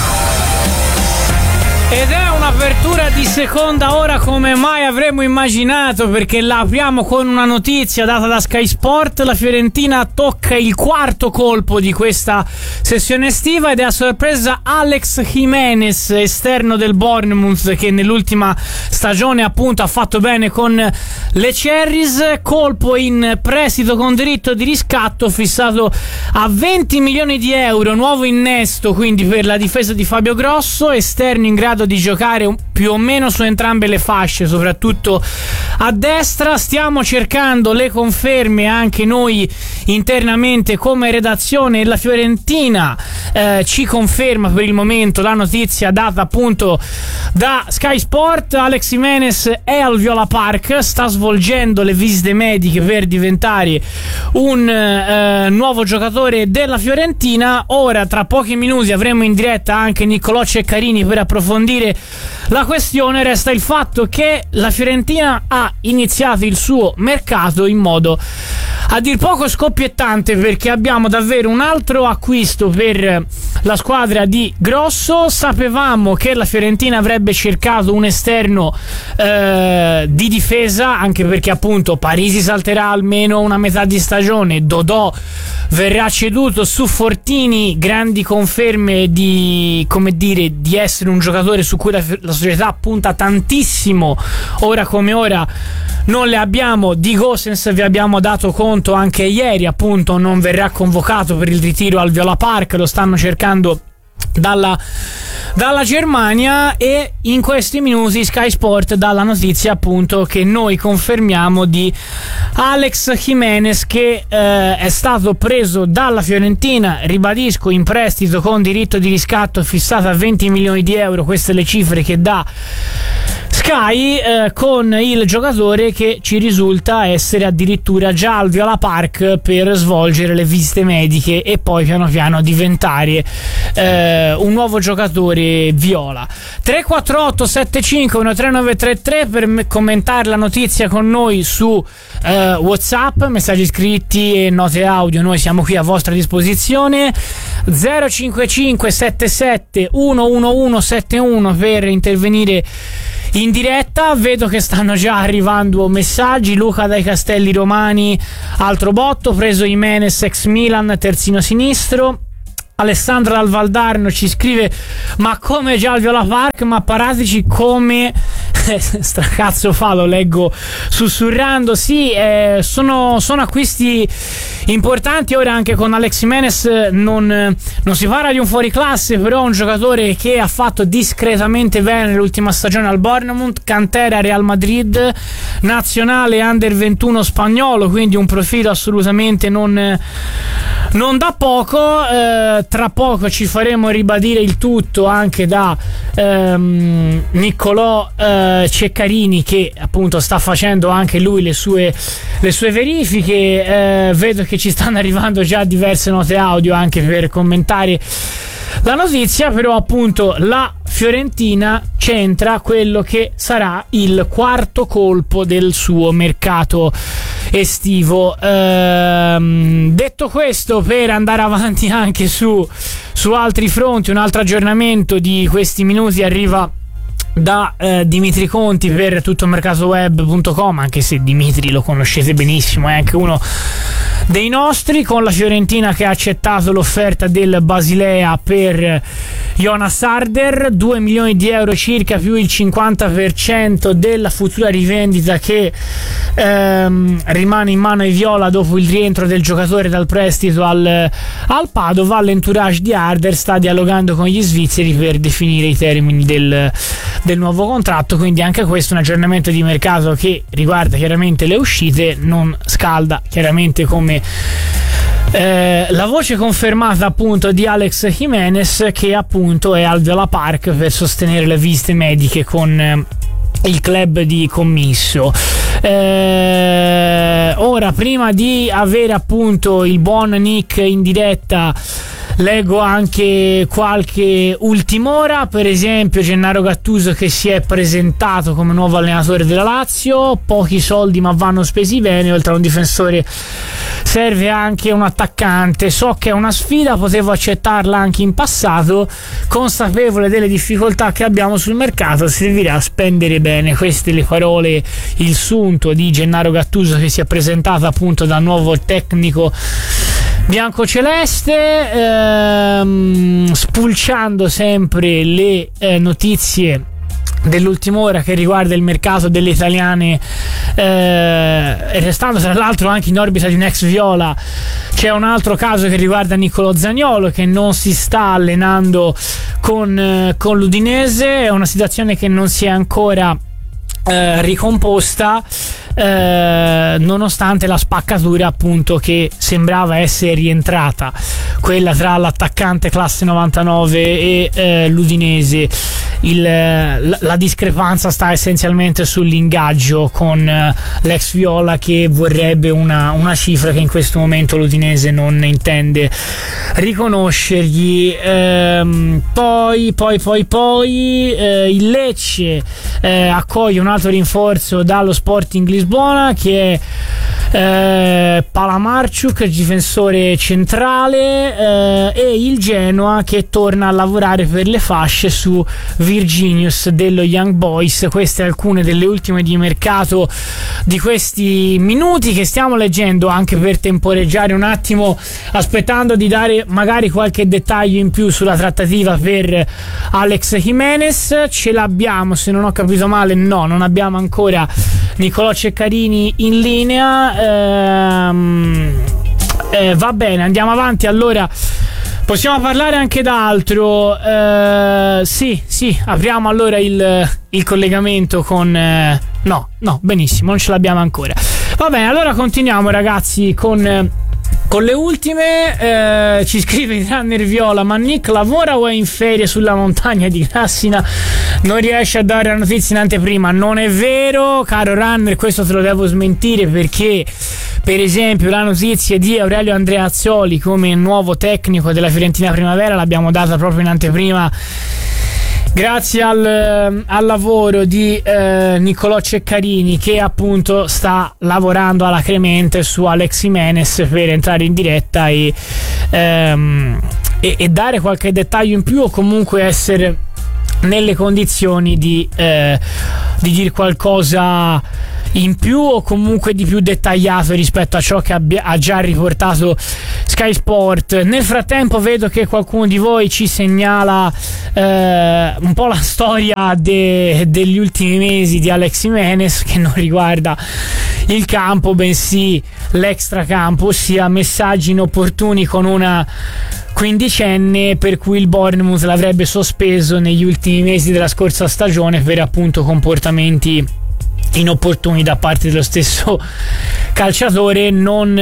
Ed è un'apertura di seconda ora come mai avremmo immaginato, perché la apriamo con una notizia data da Sky Sport. La Fiorentina tocca il quarto colpo di questa sessione estiva ed è a sorpresa Alex Jimenez, esterno del Bournemouth, che nell'ultima stagione appunto ha fatto bene con le Cherries. Colpo in prestito con diritto di riscatto fissato a venti milioni di euro, nuovo innesto quindi per la difesa di Fabio Grosso, esterno in grado di giocare più o meno su entrambe le fasce, soprattutto a destra. Stiamo cercando le conferme anche noi internamente come redazione, e la Fiorentina eh, ci conferma per il momento la notizia data appunto da Sky Sport. Alex Jimenez è al Viola Park, sta svolgendo le visite mediche per diventare un eh, nuovo giocatore della Fiorentina. Ora tra pochi minuti avremo in diretta anche Niccolò Ceccarini per approfondire la questione. Resta il fatto che la Fiorentina ha iniziato il suo mercato in modo a dir poco scoppiettante, perché abbiamo davvero un altro acquisto per la squadra di Grosso. Sapevamo che la Fiorentina avrebbe cercato un esterno eh, di difesa, anche perché appunto Parisi salterà almeno una metà di stagione, Dodò verrà ceduto, su Fortini grandi conferme di, come dire, di essere un giocatore su cui la, la società punta tantissimo. Ora come ora non le abbiamo. Di Gosens vi abbiamo dato conto anche ieri, appunto non verrà convocato per il ritiro al Viola Park, lo stanno cercando dalla dalla Germania, e in questi minuti Sky Sport dà la notizia appunto che noi confermiamo di Alex Jimenez, che eh, è stato preso dalla Fiorentina, ribadisco, in prestito con diritto di riscatto fissato a venti milioni di euro, queste le cifre che dà Sky, eh, con il giocatore che ci risulta essere addirittura già al Viola Park per svolgere le visite mediche e poi piano piano diventare eh, un nuovo giocatore viola. Tre quattro otto sette cinque uno tre nove tre tre per me- commentare la notizia con noi su eh, WhatsApp, messaggi scritti e note audio, noi siamo qui a vostra disposizione. Zero cinque cinque sette sette uno uno uno sette uno per intervenire in diretta. Vedo che stanno già arrivando messaggi. Luca dai Castelli Romani, altro botto, preso Jimenez ex Milan, terzino sinistro. Alessandra dal Valdarno ci scrive: ma come già al Viola Park, ma parateci come stracazzo fa, lo leggo sussurrando. Sì, eh, sono, sono acquisti importanti. Ora anche con Alex Jimenez non, non si parla di un fuoriclasse, però un giocatore che ha fatto discretamente bene l'ultima stagione al Bournemouth, cantera Real Madrid, nazionale under ventuno spagnolo, quindi un profilo assolutamente non, non da poco. eh, tra poco ci faremo ribadire il tutto anche da ehm, Niccolò eh, Ceccarini, che appunto sta facendo anche lui le sue, le sue verifiche. eh, vedo che ci stanno arrivando già diverse note audio anche per commentare la notizia, però appunto la Fiorentina centra quello che sarà il quarto colpo del suo mercato estivo. Ehm, detto questo, per andare avanti anche su, su altri fronti, un altro aggiornamento di questi minuti arriva da eh, Dimitri Conti per tuttomercatoweb punto com, anche se Dimitri lo conoscete benissimo, è anche uno dei nostri, con la Fiorentina che ha accettato l'offerta del Basilea per Jonas Harder, due milioni di euro circa più il cinquanta per cento della futura rivendita che ehm, rimane in mano ai viola dopo il rientro del giocatore dal prestito al, al Padova. L'entourage di Harder sta dialogando con gli svizzeri per definire i termini del, del nuovo contratto, quindi anche questo è un aggiornamento di mercato che riguarda chiaramente le uscite, non scalda chiaramente come Eh, la voce confermata appunto di Alex Jimenez, che appunto è al Viola Park per sostenere le visite mediche con eh, il club di commisso. Eh, ora, prima di avere appunto il buon Nick in diretta, leggo anche qualche ultim'ora, per esempio Gennaro Gattuso che si è presentato come nuovo allenatore della Lazio, pochi soldi ma vanno spesi bene, oltre a un difensore serve anche un attaccante, so che è una sfida, potevo accettarla anche in passato, consapevole delle difficoltà che abbiamo sul mercato servirà a spendere bene. Queste le parole, il sunto di Gennaro Gattuso che si è presentato appunto da nuovo tecnico biancoceleste, ehm, spulciando sempre le eh, notizie dell'ultima ora che riguarda il mercato delle italiane, eh, restando tra l'altro anche in orbita di un ex viola. C'è un altro caso che riguarda Niccolò Zaniolo, che non si sta allenando con, eh, con l'Udinese, è una situazione che non si è ancora eh, ricomposta, Eh, nonostante la spaccatura appunto che sembrava essere rientrata, quella tra l'attaccante classe novantanove e eh, l'Udinese. Il, la, la discrepanza sta essenzialmente sull'ingaggio con eh, l'ex viola, che vorrebbe una, una cifra che in questo momento l'Udinese non intende riconoscergli. Ehm, poi poi poi poi eh, il Lecce eh, accoglie un altro rinforzo dallo Sporting Lisbona, che è eh, Palamarciuk, difensore centrale, eh, e il Genoa che torna a lavorare per le fasce su Virginius dello Young Boys. Queste alcune delle ultime di mercato di questi minuti che stiamo leggendo, anche per temporeggiare un attimo, aspettando di dare magari qualche dettaglio in più sulla trattativa per Alex Jimenez. Ce l'abbiamo, se non ho capito male, no, non abbiamo ancora Niccolò Ceccarini in linea. ehm, eh, va bene, andiamo avanti allora Possiamo parlare anche d'altro. Uh, sì, sì, apriamo allora il, il collegamento con... Uh, no, no, benissimo, non ce l'abbiamo ancora. Va bene, allora continuiamo ragazzi con... Con le ultime, eh, ci scrive il runner Viola: ma Nick lavora o è in ferie sulla montagna di Grassina? Non riesce a dare la notizia in anteprima. Non è vero, caro runner, questo te lo devo smentire, perché per esempio la notizia di Aurelio Andreazzoli come nuovo tecnico della Fiorentina Primavera l'abbiamo data proprio in anteprima, grazie al, al lavoro di eh, Niccolò Ceccarini, che appunto sta lavorando alla Cremente su Alex Jimenez per entrare in diretta e, ehm, e, e dare qualche dettaglio in più, o comunque essere nelle condizioni di, eh, di dire qualcosa in più, o comunque di più dettagliato rispetto a ciò che abbia, ha già riportato Sky Sport. Nel frattempo vedo che qualcuno di voi ci segnala eh, un po' la storia de, degli ultimi mesi di Alex Jimenez, che non riguarda il campo bensì l'extracampo, ossia messaggi inopportuni con una quindicenne per cui il Bournemouth l'avrebbe sospeso negli ultimi mesi della scorsa stagione per appunto comportamenti inopportuni da parte dello stesso calciatore. Non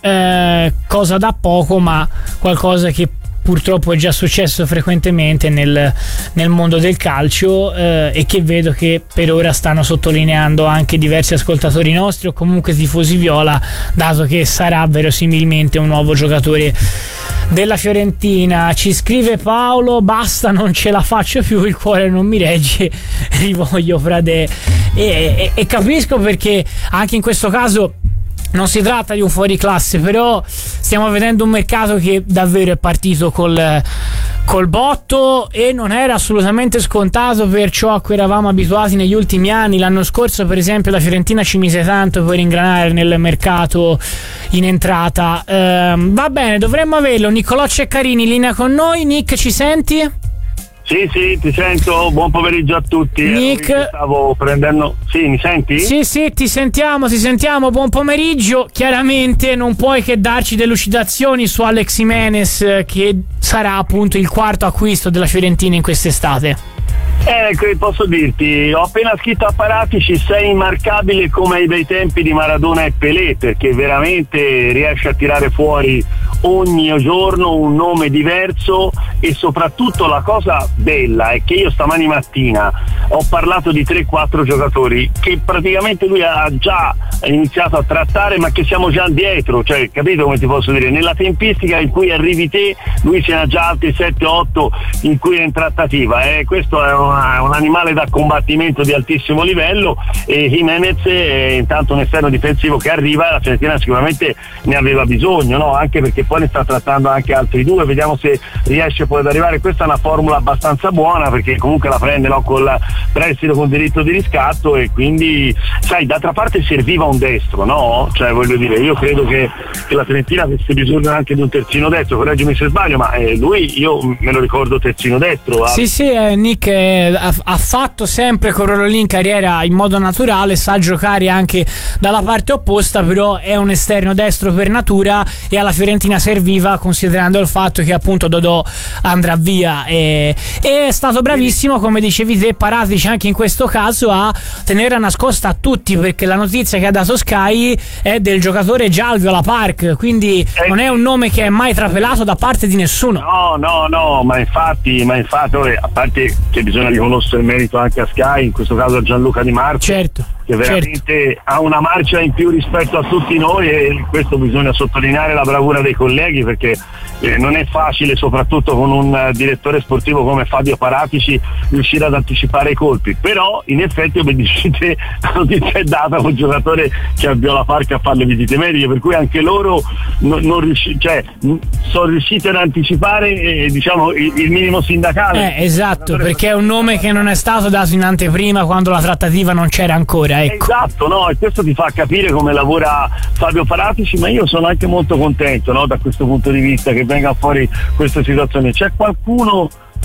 eh, cosa da poco, ma qualcosa che purtroppo è già successo frequentemente nel, nel mondo del calcio, eh, e che vedo che per ora stanno sottolineando anche diversi ascoltatori nostri o comunque tifosi viola, dato che sarà verosimilmente un nuovo giocatore della Fiorentina. Ci scrive Paolo: basta, non ce la faccio più, il cuore non mi regge, rivoglio Frade. E, e, e capisco, perché anche in questo caso non si tratta di un fuoriclasse, però stiamo vedendo un mercato che davvero è partito col, col botto, e non era assolutamente scontato per ciò a cui eravamo abituati negli ultimi anni. L'anno scorso per esempio la Fiorentina ci mise tanto per ingranare nel mercato in entrata. Ehm, va bene, dovremmo averlo. Niccolò Ceccarini in linea con noi. Nick, ci senti? Sì, sì, ti sento. Buon pomeriggio a tutti. Nick, eh, stavo prendendo... Sì, mi senti? Sì, sì, ti sentiamo, ti sentiamo. Buon pomeriggio. Chiaramente non puoi che darci delucidazioni su Alex Jimenez, che sarà appunto il quarto acquisto della Fiorentina in quest'estate. Ecco, posso dirti, ho appena scritto a Paratici: sei immarcabile come ai bei tempi di Maradona e Pelé, perché veramente riesce a tirare fuori ogni giorno un nome diverso. E soprattutto la cosa bella è che io stamani mattina ho parlato di tre quattro giocatori che praticamente lui ha già iniziato a trattare, ma che siamo già dietro, cioè, capito come ti posso dire? Nella tempistica in cui arrivi te, lui ce n'ha già altri sette otto in cui è in trattativa, e eh, questo è una, un animale da combattimento di altissimo livello. E Jimenez è intanto un esterno difensivo che arriva, la Fiorentina sicuramente ne aveva bisogno, no? Anche perché poi ne sta trattando anche altri due, vediamo se riesce poi ad arrivare. Questa è una formula abbastanza buona, perché comunque la prende, no, col prestito con diritto di riscatto, e quindi sai, d'altra parte serviva un destro, no? Cioè, voglio dire, io credo che, che la Fiorentina avesse bisogno anche di un terzino destro, correggimi se sbaglio, ma eh, lui io me lo ricordo terzino destro. Sì, sì, eh, Nick eh, ha, ha fatto sempre con Rololì in carriera in modo naturale, sa giocare anche dalla parte opposta, però è un esterno destro per natura, e alla Fiorentina serviva, considerando il fatto che appunto Dodò andrà via, e, e è stato bravissimo, come dicevi te, Paratici anche in questo caso a tenere nascosta a tutti, perché la notizia che ha dato Sky è del giocatore già al Viola Park, quindi eh, non è un nome che è mai trapelato da parte di nessuno. No, no, no, ma infatti, ma infatti a parte che bisogna riconoscere il merito anche a Sky, in questo caso a Gianluca Di Marco, certo, che veramente certo. ha una marcia in più rispetto a tutti noi, e questo bisogna sottolineare la bravura dei colleghi, perché eh, non è facile, soprattutto con un uh, direttore sportivo come Fabio Paratici, riuscire ad anticipare i colpi. Però in effetti, come dicete, la notizia è data con un giocatore che al Viola Park a fare le visite mediche, per cui anche loro non, non riusci- cioè, sono riusciti ad anticipare eh, diciamo il, il minimo sindacale. Eh, esatto, perché è un nome che non è stato dato in anteprima quando la trattativa non c'era ancora, ecco. Esatto, no, e questo ti fa capire come lavora Fabio Paratici, ma io sono anche molto contento, no, da questo punto di vista, che venga fuori questa situazione. C'è qualcuno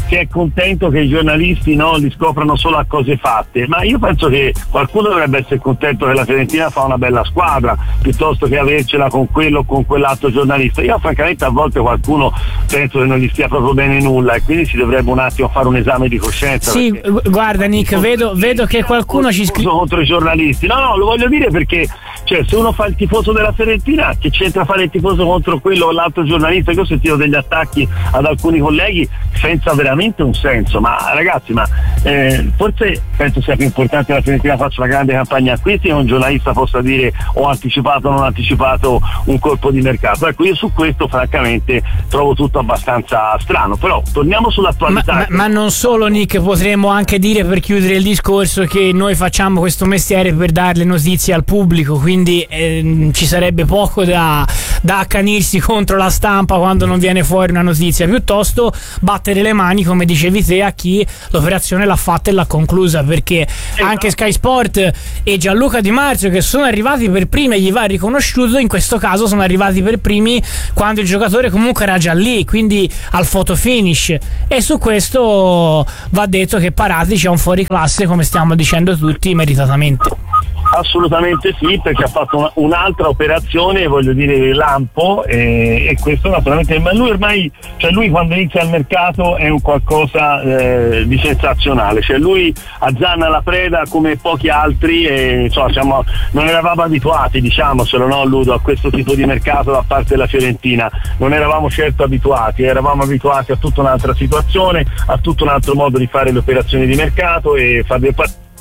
che è contento che i giornalisti no, li scoprano solo a cose fatte, ma io penso che qualcuno dovrebbe essere contento che la Fiorentina fa una bella squadra piuttosto che avercela con quello o con quell'altro giornalista. Io francamente a volte qualcuno penso che non gli stia proprio bene nulla e quindi si dovrebbe un attimo fare un esame di coscienza. Sì, guarda Nick, vedo, vedo che qualcuno ci scrive contro i giornalisti. No, no, lo voglio dire perché cioè se uno fa il tifoso della Fiorentina, che c'entra fare il tifoso contro quello o l'altro giornalista? Io ho sentito degli attacchi ad alcuni colleghi senza veramente un senso, ma ragazzi, ma eh, forse penso sia più importante che la Fiorentina faccia una grande campagna acquisti e un giornalista possa dire ho anticipato o non anticipato un colpo di mercato. Ecco, io su questo francamente trovo tutto abbastanza strano, però torniamo sull'attualità. Ma, ma, ma non solo Nick, potremmo anche dire per chiudere il discorso che noi facciamo questo mestiere per dare le notizie al pubblico, quindi eh, ci sarebbe poco da, da accanirsi contro la stampa quando non viene fuori una notizia, piuttosto battere le mani, come dicevi te, a chi l'operazione l'ha fatta e l'ha conclusa, perché esatto. Anche Sky Sport e Gianluca Di Marzio, che sono arrivati per primi e gli va riconosciuto, in questo caso sono arrivati per primi quando il giocatore comunque era già lì, quindi al photo finish, e su questo va detto che Paratici è un fuoriclasse, come stiamo dicendo tutti, meritatamente. Assolutamente sì, perché ha fatto una, un'altra operazione, voglio dire, lampo, e, e questo naturalmente, ma lui ormai, cioè lui quando inizia il mercato è un qualcosa eh, di sensazionale, cioè lui azzanna la preda come pochi altri e insomma, siamo, non eravamo abituati, diciamocelo, no Ludo, a questo tipo di mercato da parte della Fiorentina, non eravamo certo abituati, eravamo abituati a tutta un'altra situazione, a tutto un altro modo di fare le operazioni di mercato e fare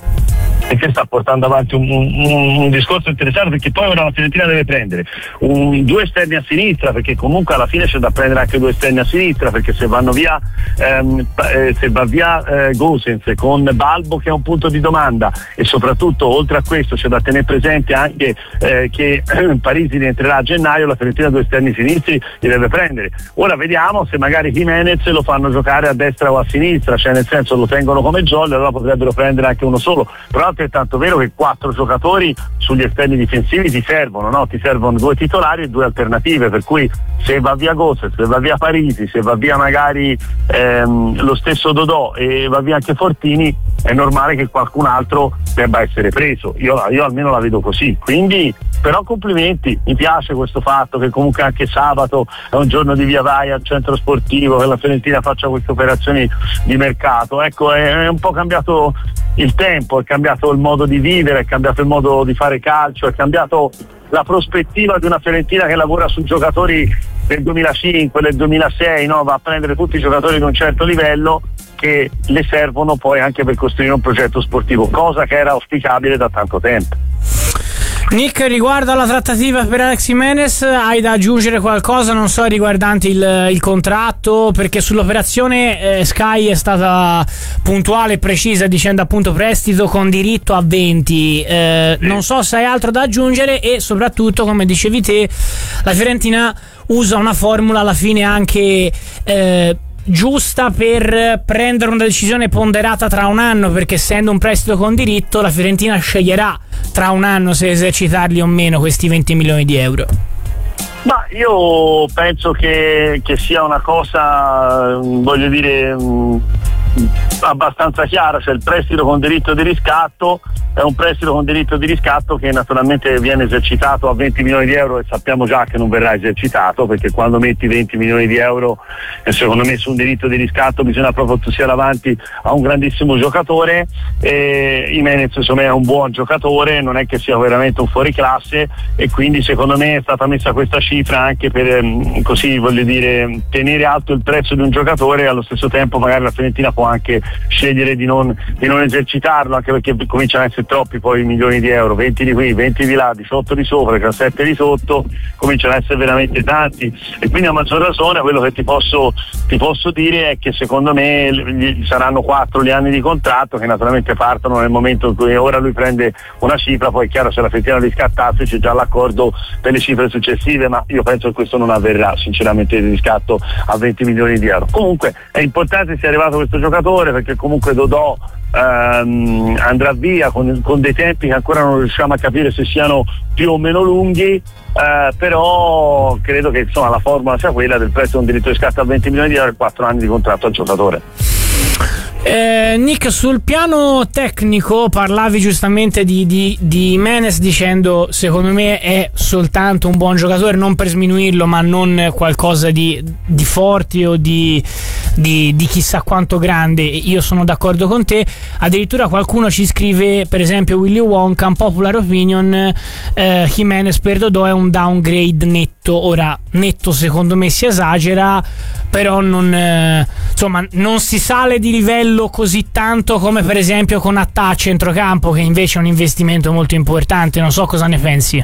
e che sta portando avanti un, un, un discorso interessante, perché poi ora la Fiorentina deve prendere un, due esterni a sinistra, perché comunque alla fine c'è da prendere anche due esterni a sinistra, perché se vanno via ehm, eh, se va via eh, Gosens con Balbo, che è un punto di domanda, e soprattutto oltre a questo c'è da tenere presente anche eh, che eh, Parisi rientrerà a gennaio, la Fiorentina due esterni sinistri li deve prendere. Ora vediamo se magari Jimenez lo fanno giocare a destra o a sinistra, cioè nel senso lo tengono come jolly, allora potrebbero prendere anche uno solo, però è tanto vero che quattro giocatori sugli esterni difensivi ti servono, no? Ti servono due titolari e due alternative, per cui se va via Gosset, se va via Parisi, se va via magari ehm, lo stesso Dodò e va via anche Fortini, è normale che qualcun altro debba essere preso. Io, io almeno la vedo così, quindi però complimenti, mi piace questo fatto che comunque anche sabato è un giorno di via vai al centro sportivo, che la Fiorentina faccia queste operazioni di mercato. Ecco, è, è un po' cambiato il tempo, è cambiato il modo di vivere, è cambiato il modo di fare calcio, è cambiato la prospettiva di una Fiorentina che lavora su giocatori del duemilacinque, del duemilasei, no? Va a prendere tutti i giocatori di un certo livello che le servono poi anche per costruire un progetto sportivo, cosa che era auspicabile da tanto tempo. Nick, riguardo alla trattativa per Alex Jimenez, hai da aggiungere qualcosa, non so, riguardante il, il contratto? Perché sull'operazione eh, Sky è stata puntuale e precisa dicendo appunto prestito con diritto a venti, eh, non so se hai altro da aggiungere, e soprattutto, come dicevi te, la Fiorentina usa una formula alla fine anche eh, giusta per prendere una decisione ponderata tra un anno, perché essendo un prestito con diritto la Fiorentina sceglierà tra un anno se esercitarli o meno questi venti milioni di euro. Ma io penso che, che sia una cosa, voglio dire, mh, abbastanza chiara, cioè il prestito con diritto di riscatto è un prestito con diritto di riscatto che naturalmente viene esercitato a venti milioni di euro, e sappiamo già che non verrà esercitato, perché quando metti venti milioni di euro eh, secondo me su un diritto di riscatto bisogna proprio che tu sia davanti a un grandissimo giocatore, e Jimenez insomma è un buon giocatore, non è che sia veramente un fuoriclasse, e quindi secondo me è stata messa questa cifra anche per ehm, così voglio dire tenere alto il prezzo di un giocatore, e allo stesso tempo magari la Fiorentina può anche scegliere di non, di non esercitarlo, anche perché cominciano a essere troppi poi milioni di euro, venti di qui, venti di là, diciotto di sopra, diciassette di sotto, cominciano a essere veramente tanti, e quindi a maggior ragione quello che ti posso, ti posso dire è che secondo me gli saranno quattro gli anni di contratto, che naturalmente partono nel momento in cui ora lui prende una cifra, poi è chiaro se la Fiorentina riscattasse c'è già l'accordo per le cifre successive, ma io penso che questo non avverrà sinceramente, il riscatto a venti milioni di euro. Comunque è importante sia arrivato questo giocatore, perché comunque Dodò ehm, andrà via con, con dei tempi che ancora non riusciamo a capire se siano più o meno lunghi, eh, però credo che insomma la formula sia quella del prezzo di un diritto di riscatto a venti milioni di euro e quattro anni di contratto al giocatore. Eh, Nick, sul piano tecnico parlavi giustamente di, di, di Jimenez dicendo secondo me è soltanto un buon giocatore, non per sminuirlo, ma non qualcosa di, di forte o di, di, di chissà quanto grande. Io sono d'accordo con te. Addirittura qualcuno ci scrive, per esempio Willy Wonka, un popular opinion, eh, Jimenez per Dodò è un downgrade netto. Ora, netto secondo me si esagera, però non, eh, insomma, non si sale di livello così tanto come per esempio con Attà a centrocampo, che invece è un investimento molto importante. Non so cosa ne pensi.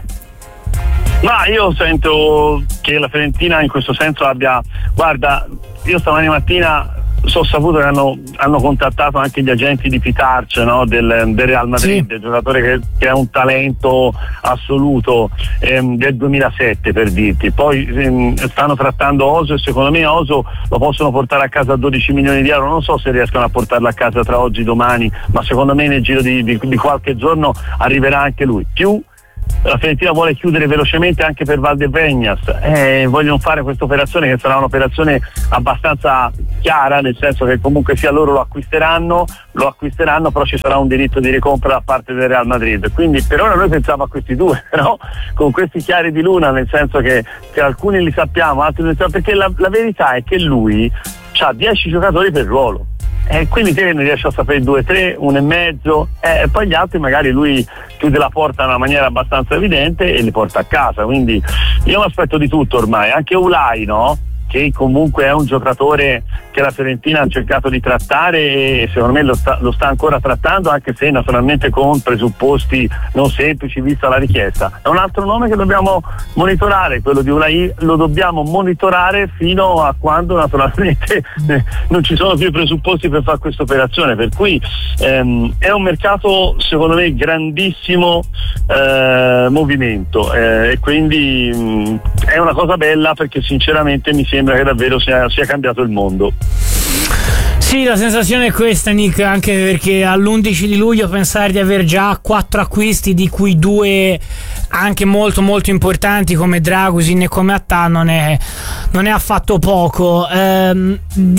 Ma io sento che la Fiorentina in questo senso abbia, guarda, io stamani mattina so saputo che hanno, hanno contattato anche gli agenti di Pitarch, no? del, del Real Madrid, sì. Giocatore che, che ha un talento assoluto, ehm, del duemilasette per dirti. Poi ehm, stanno trattando Oso e secondo me Oso lo possono portare a casa a dodici milioni di euro. Non so se riescono a portarlo a casa tra oggi e domani, ma secondo me nel giro di, di, di qualche giorno arriverà anche lui. Più la Fiorentina vuole chiudere velocemente anche per Valdebregnas, eh, vogliono fare questa operazione che sarà un'operazione abbastanza chiara, nel senso che comunque sia loro lo acquisteranno, lo acquisteranno, però ci sarà un diritto di ricompra da parte del Real Madrid. Quindi per ora noi pensiamo a questi due, però con questi chiari di luna, nel senso che, che alcuni li sappiamo, altri non li sappiamo, perché la, la verità è che lui ha dieci giocatori per ruolo. E eh, quindi te ne riesci a sapere due, tre, uno e mezzo, eh, e poi gli altri magari lui chiude la porta in una maniera abbastanza evidente e li porta a casa. Quindi io mi aspetto di tutto ormai, anche Ulai, no? Che comunque è un giocatore che la Fiorentina ha cercato di trattare e secondo me lo sta, lo sta ancora trattando, anche se naturalmente con presupposti non semplici vista la richiesta. È un altro nome che dobbiamo monitorare, quello di Ulai, lo dobbiamo monitorare fino a quando naturalmente non ci sono più presupposti per fare questa operazione, per cui ehm, è un mercato secondo me grandissimo eh, movimento eh, e quindi mh, è una cosa bella, perché sinceramente mi sembra che davvero sia, sia cambiato il mondo. Sì, la sensazione è questa, Nick, anche perché all'undici di luglio pensare di aver già quattro acquisti, di cui due anche molto molto importanti come Dragusin e come Attà, non è, non è affatto poco. Ehm,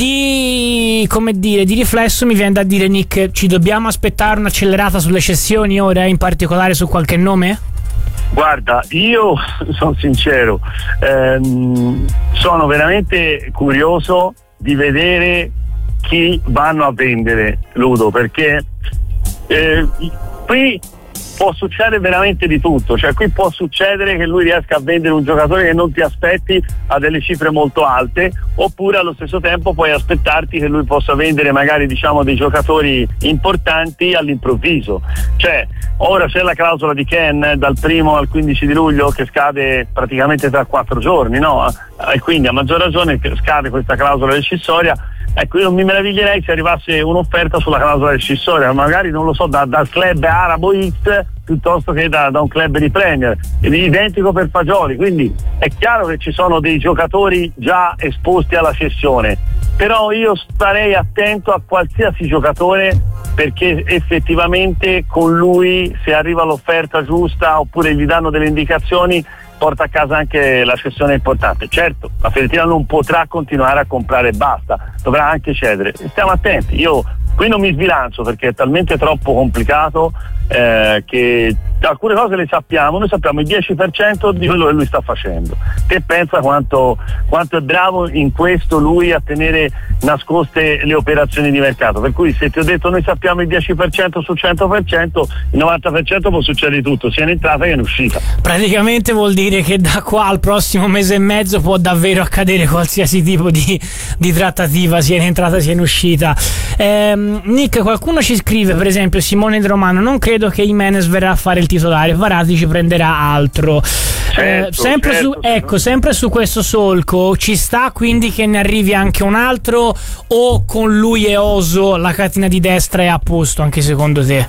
di, come dire, di riflesso mi viene da dire, Nick, ci dobbiamo aspettare un'accelerata sulle cessioni ora, in particolare su qualche nome? Guarda, io sono sincero, ehm, sono veramente curioso di vedere chi vanno a vendere, Ludo, perché eh, qui può succedere veramente di tutto, cioè qui può succedere che lui riesca a vendere un giocatore che non ti aspetti a delle cifre molto alte, oppure allo stesso tempo puoi aspettarti che lui possa vendere magari, diciamo, dei giocatori importanti all'improvviso. Cioè ora c'è la clausola di Ken dal primo al quindici di luglio che scade praticamente tra quattro giorni, no? E quindi a maggior ragione scade questa clausola rescissoria. Ecco, io non mi meraviglierei se arrivasse un'offerta sulla clausola rescissoria, magari, non lo so, da, dal club arabo X piuttosto che da, da un club di Premier, ed è identico per Fagioli. Quindi è chiaro che ci sono dei giocatori già esposti alla cessione, però io starei attento a qualsiasi giocatore, perché effettivamente con lui, se arriva l'offerta giusta oppure gli danno delle indicazioni, porta a casa anche la cessione importante. Certo, la Fiorentina non potrà continuare a comprare e basta, dovrà anche cedere. Stiamo attenti, io qui non mi sbilancio perché è talmente troppo complicato eh, che alcune cose le sappiamo, noi sappiamo il dieci per cento di quello che lui sta facendo. Te pensa quanto, quanto è bravo in questo lui a tenere nascoste le operazioni di mercato, per cui se ti ho detto noi sappiamo il dieci per cento su cento per cento, il novanta per cento può succedere di tutto, sia in entrata che in uscita. Praticamente vuol dire che da qua al prossimo mese e mezzo può davvero accadere qualsiasi tipo di, di trattativa, sia in entrata sia in uscita. ehm, Nick, qualcuno ci scrive, per esempio Simone De Romano: non credo che Jimenez verrà a fare il titolare, Varati ci prenderà altro. Certo, eh, sempre, certo, su, ecco, sempre su questo solco ci sta quindi che ne arrivi anche un altro, o con lui e Oso la catena di destra è a posto anche secondo te?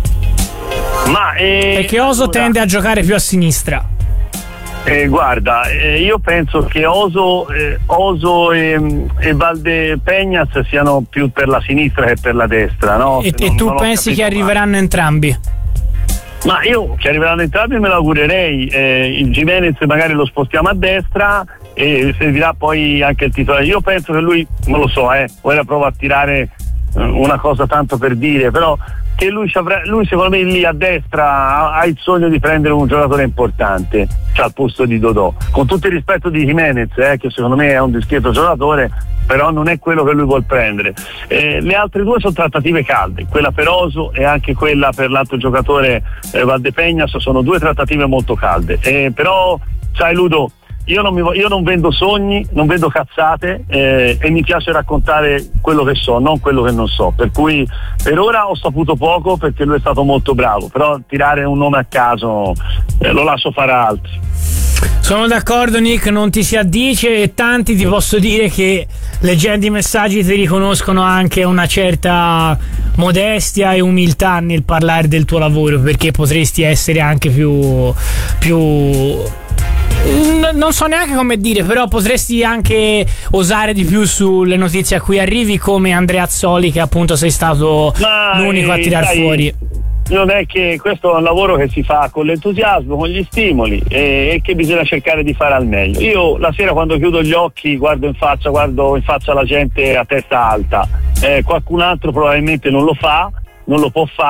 Ma eh, perché Oso tende a giocare più a sinistra. Eh, guarda, eh, io penso che Oso, eh, Oso e, e Valdebregnas siano più per la sinistra che per la destra, no? E, e tu pensi che arriveranno male. entrambi? Ma io che arriveranno entrambi me lo augurerei. eh, il Jimenez magari lo spostiamo a destra e servirà poi anche il titolare. Io penso che lui, non lo so, eh, ora provo a tirare una cosa tanto per dire, però che lui, lui secondo me lì a destra ha, ha il sogno di prendere un giocatore importante, cioè al posto di Dodò, con tutto il rispetto di Jimenez, eh, che secondo me è un discreto giocatore, però non è quello che lui vuol prendere. Eh, le altre due sono trattative calde, quella per Oso e anche quella per l'altro giocatore eh, Valdepeñas, sono due trattative molto calde, eh, però sai Ludo, io non, mi, io non vendo sogni, non vendo cazzate, eh, e mi piace raccontare quello che so, non quello che non so, per cui per ora ho saputo poco perché lui è stato molto bravo, però tirare un nome a caso eh, lo lascio fare a altri. Sono d'accordo Nick, non ti si addice, e tanti ti posso dire che leggendo i messaggi ti riconoscono anche una certa modestia e umiltà nel parlare del tuo lavoro, perché potresti essere anche più più non so neanche come dire, però potresti anche osare di più sulle notizie a cui arrivi, come Andreazzoli, che appunto sei stato Ma l'unico a tirar dai, fuori. Non è che questo è un lavoro che si fa con l'entusiasmo, con gli stimoli, e, e che bisogna cercare di fare al meglio. Io la sera quando chiudo gli occhi guardo in faccia, guardo in faccia la gente a testa alta, eh, qualcun altro probabilmente non lo fa, non lo può fare.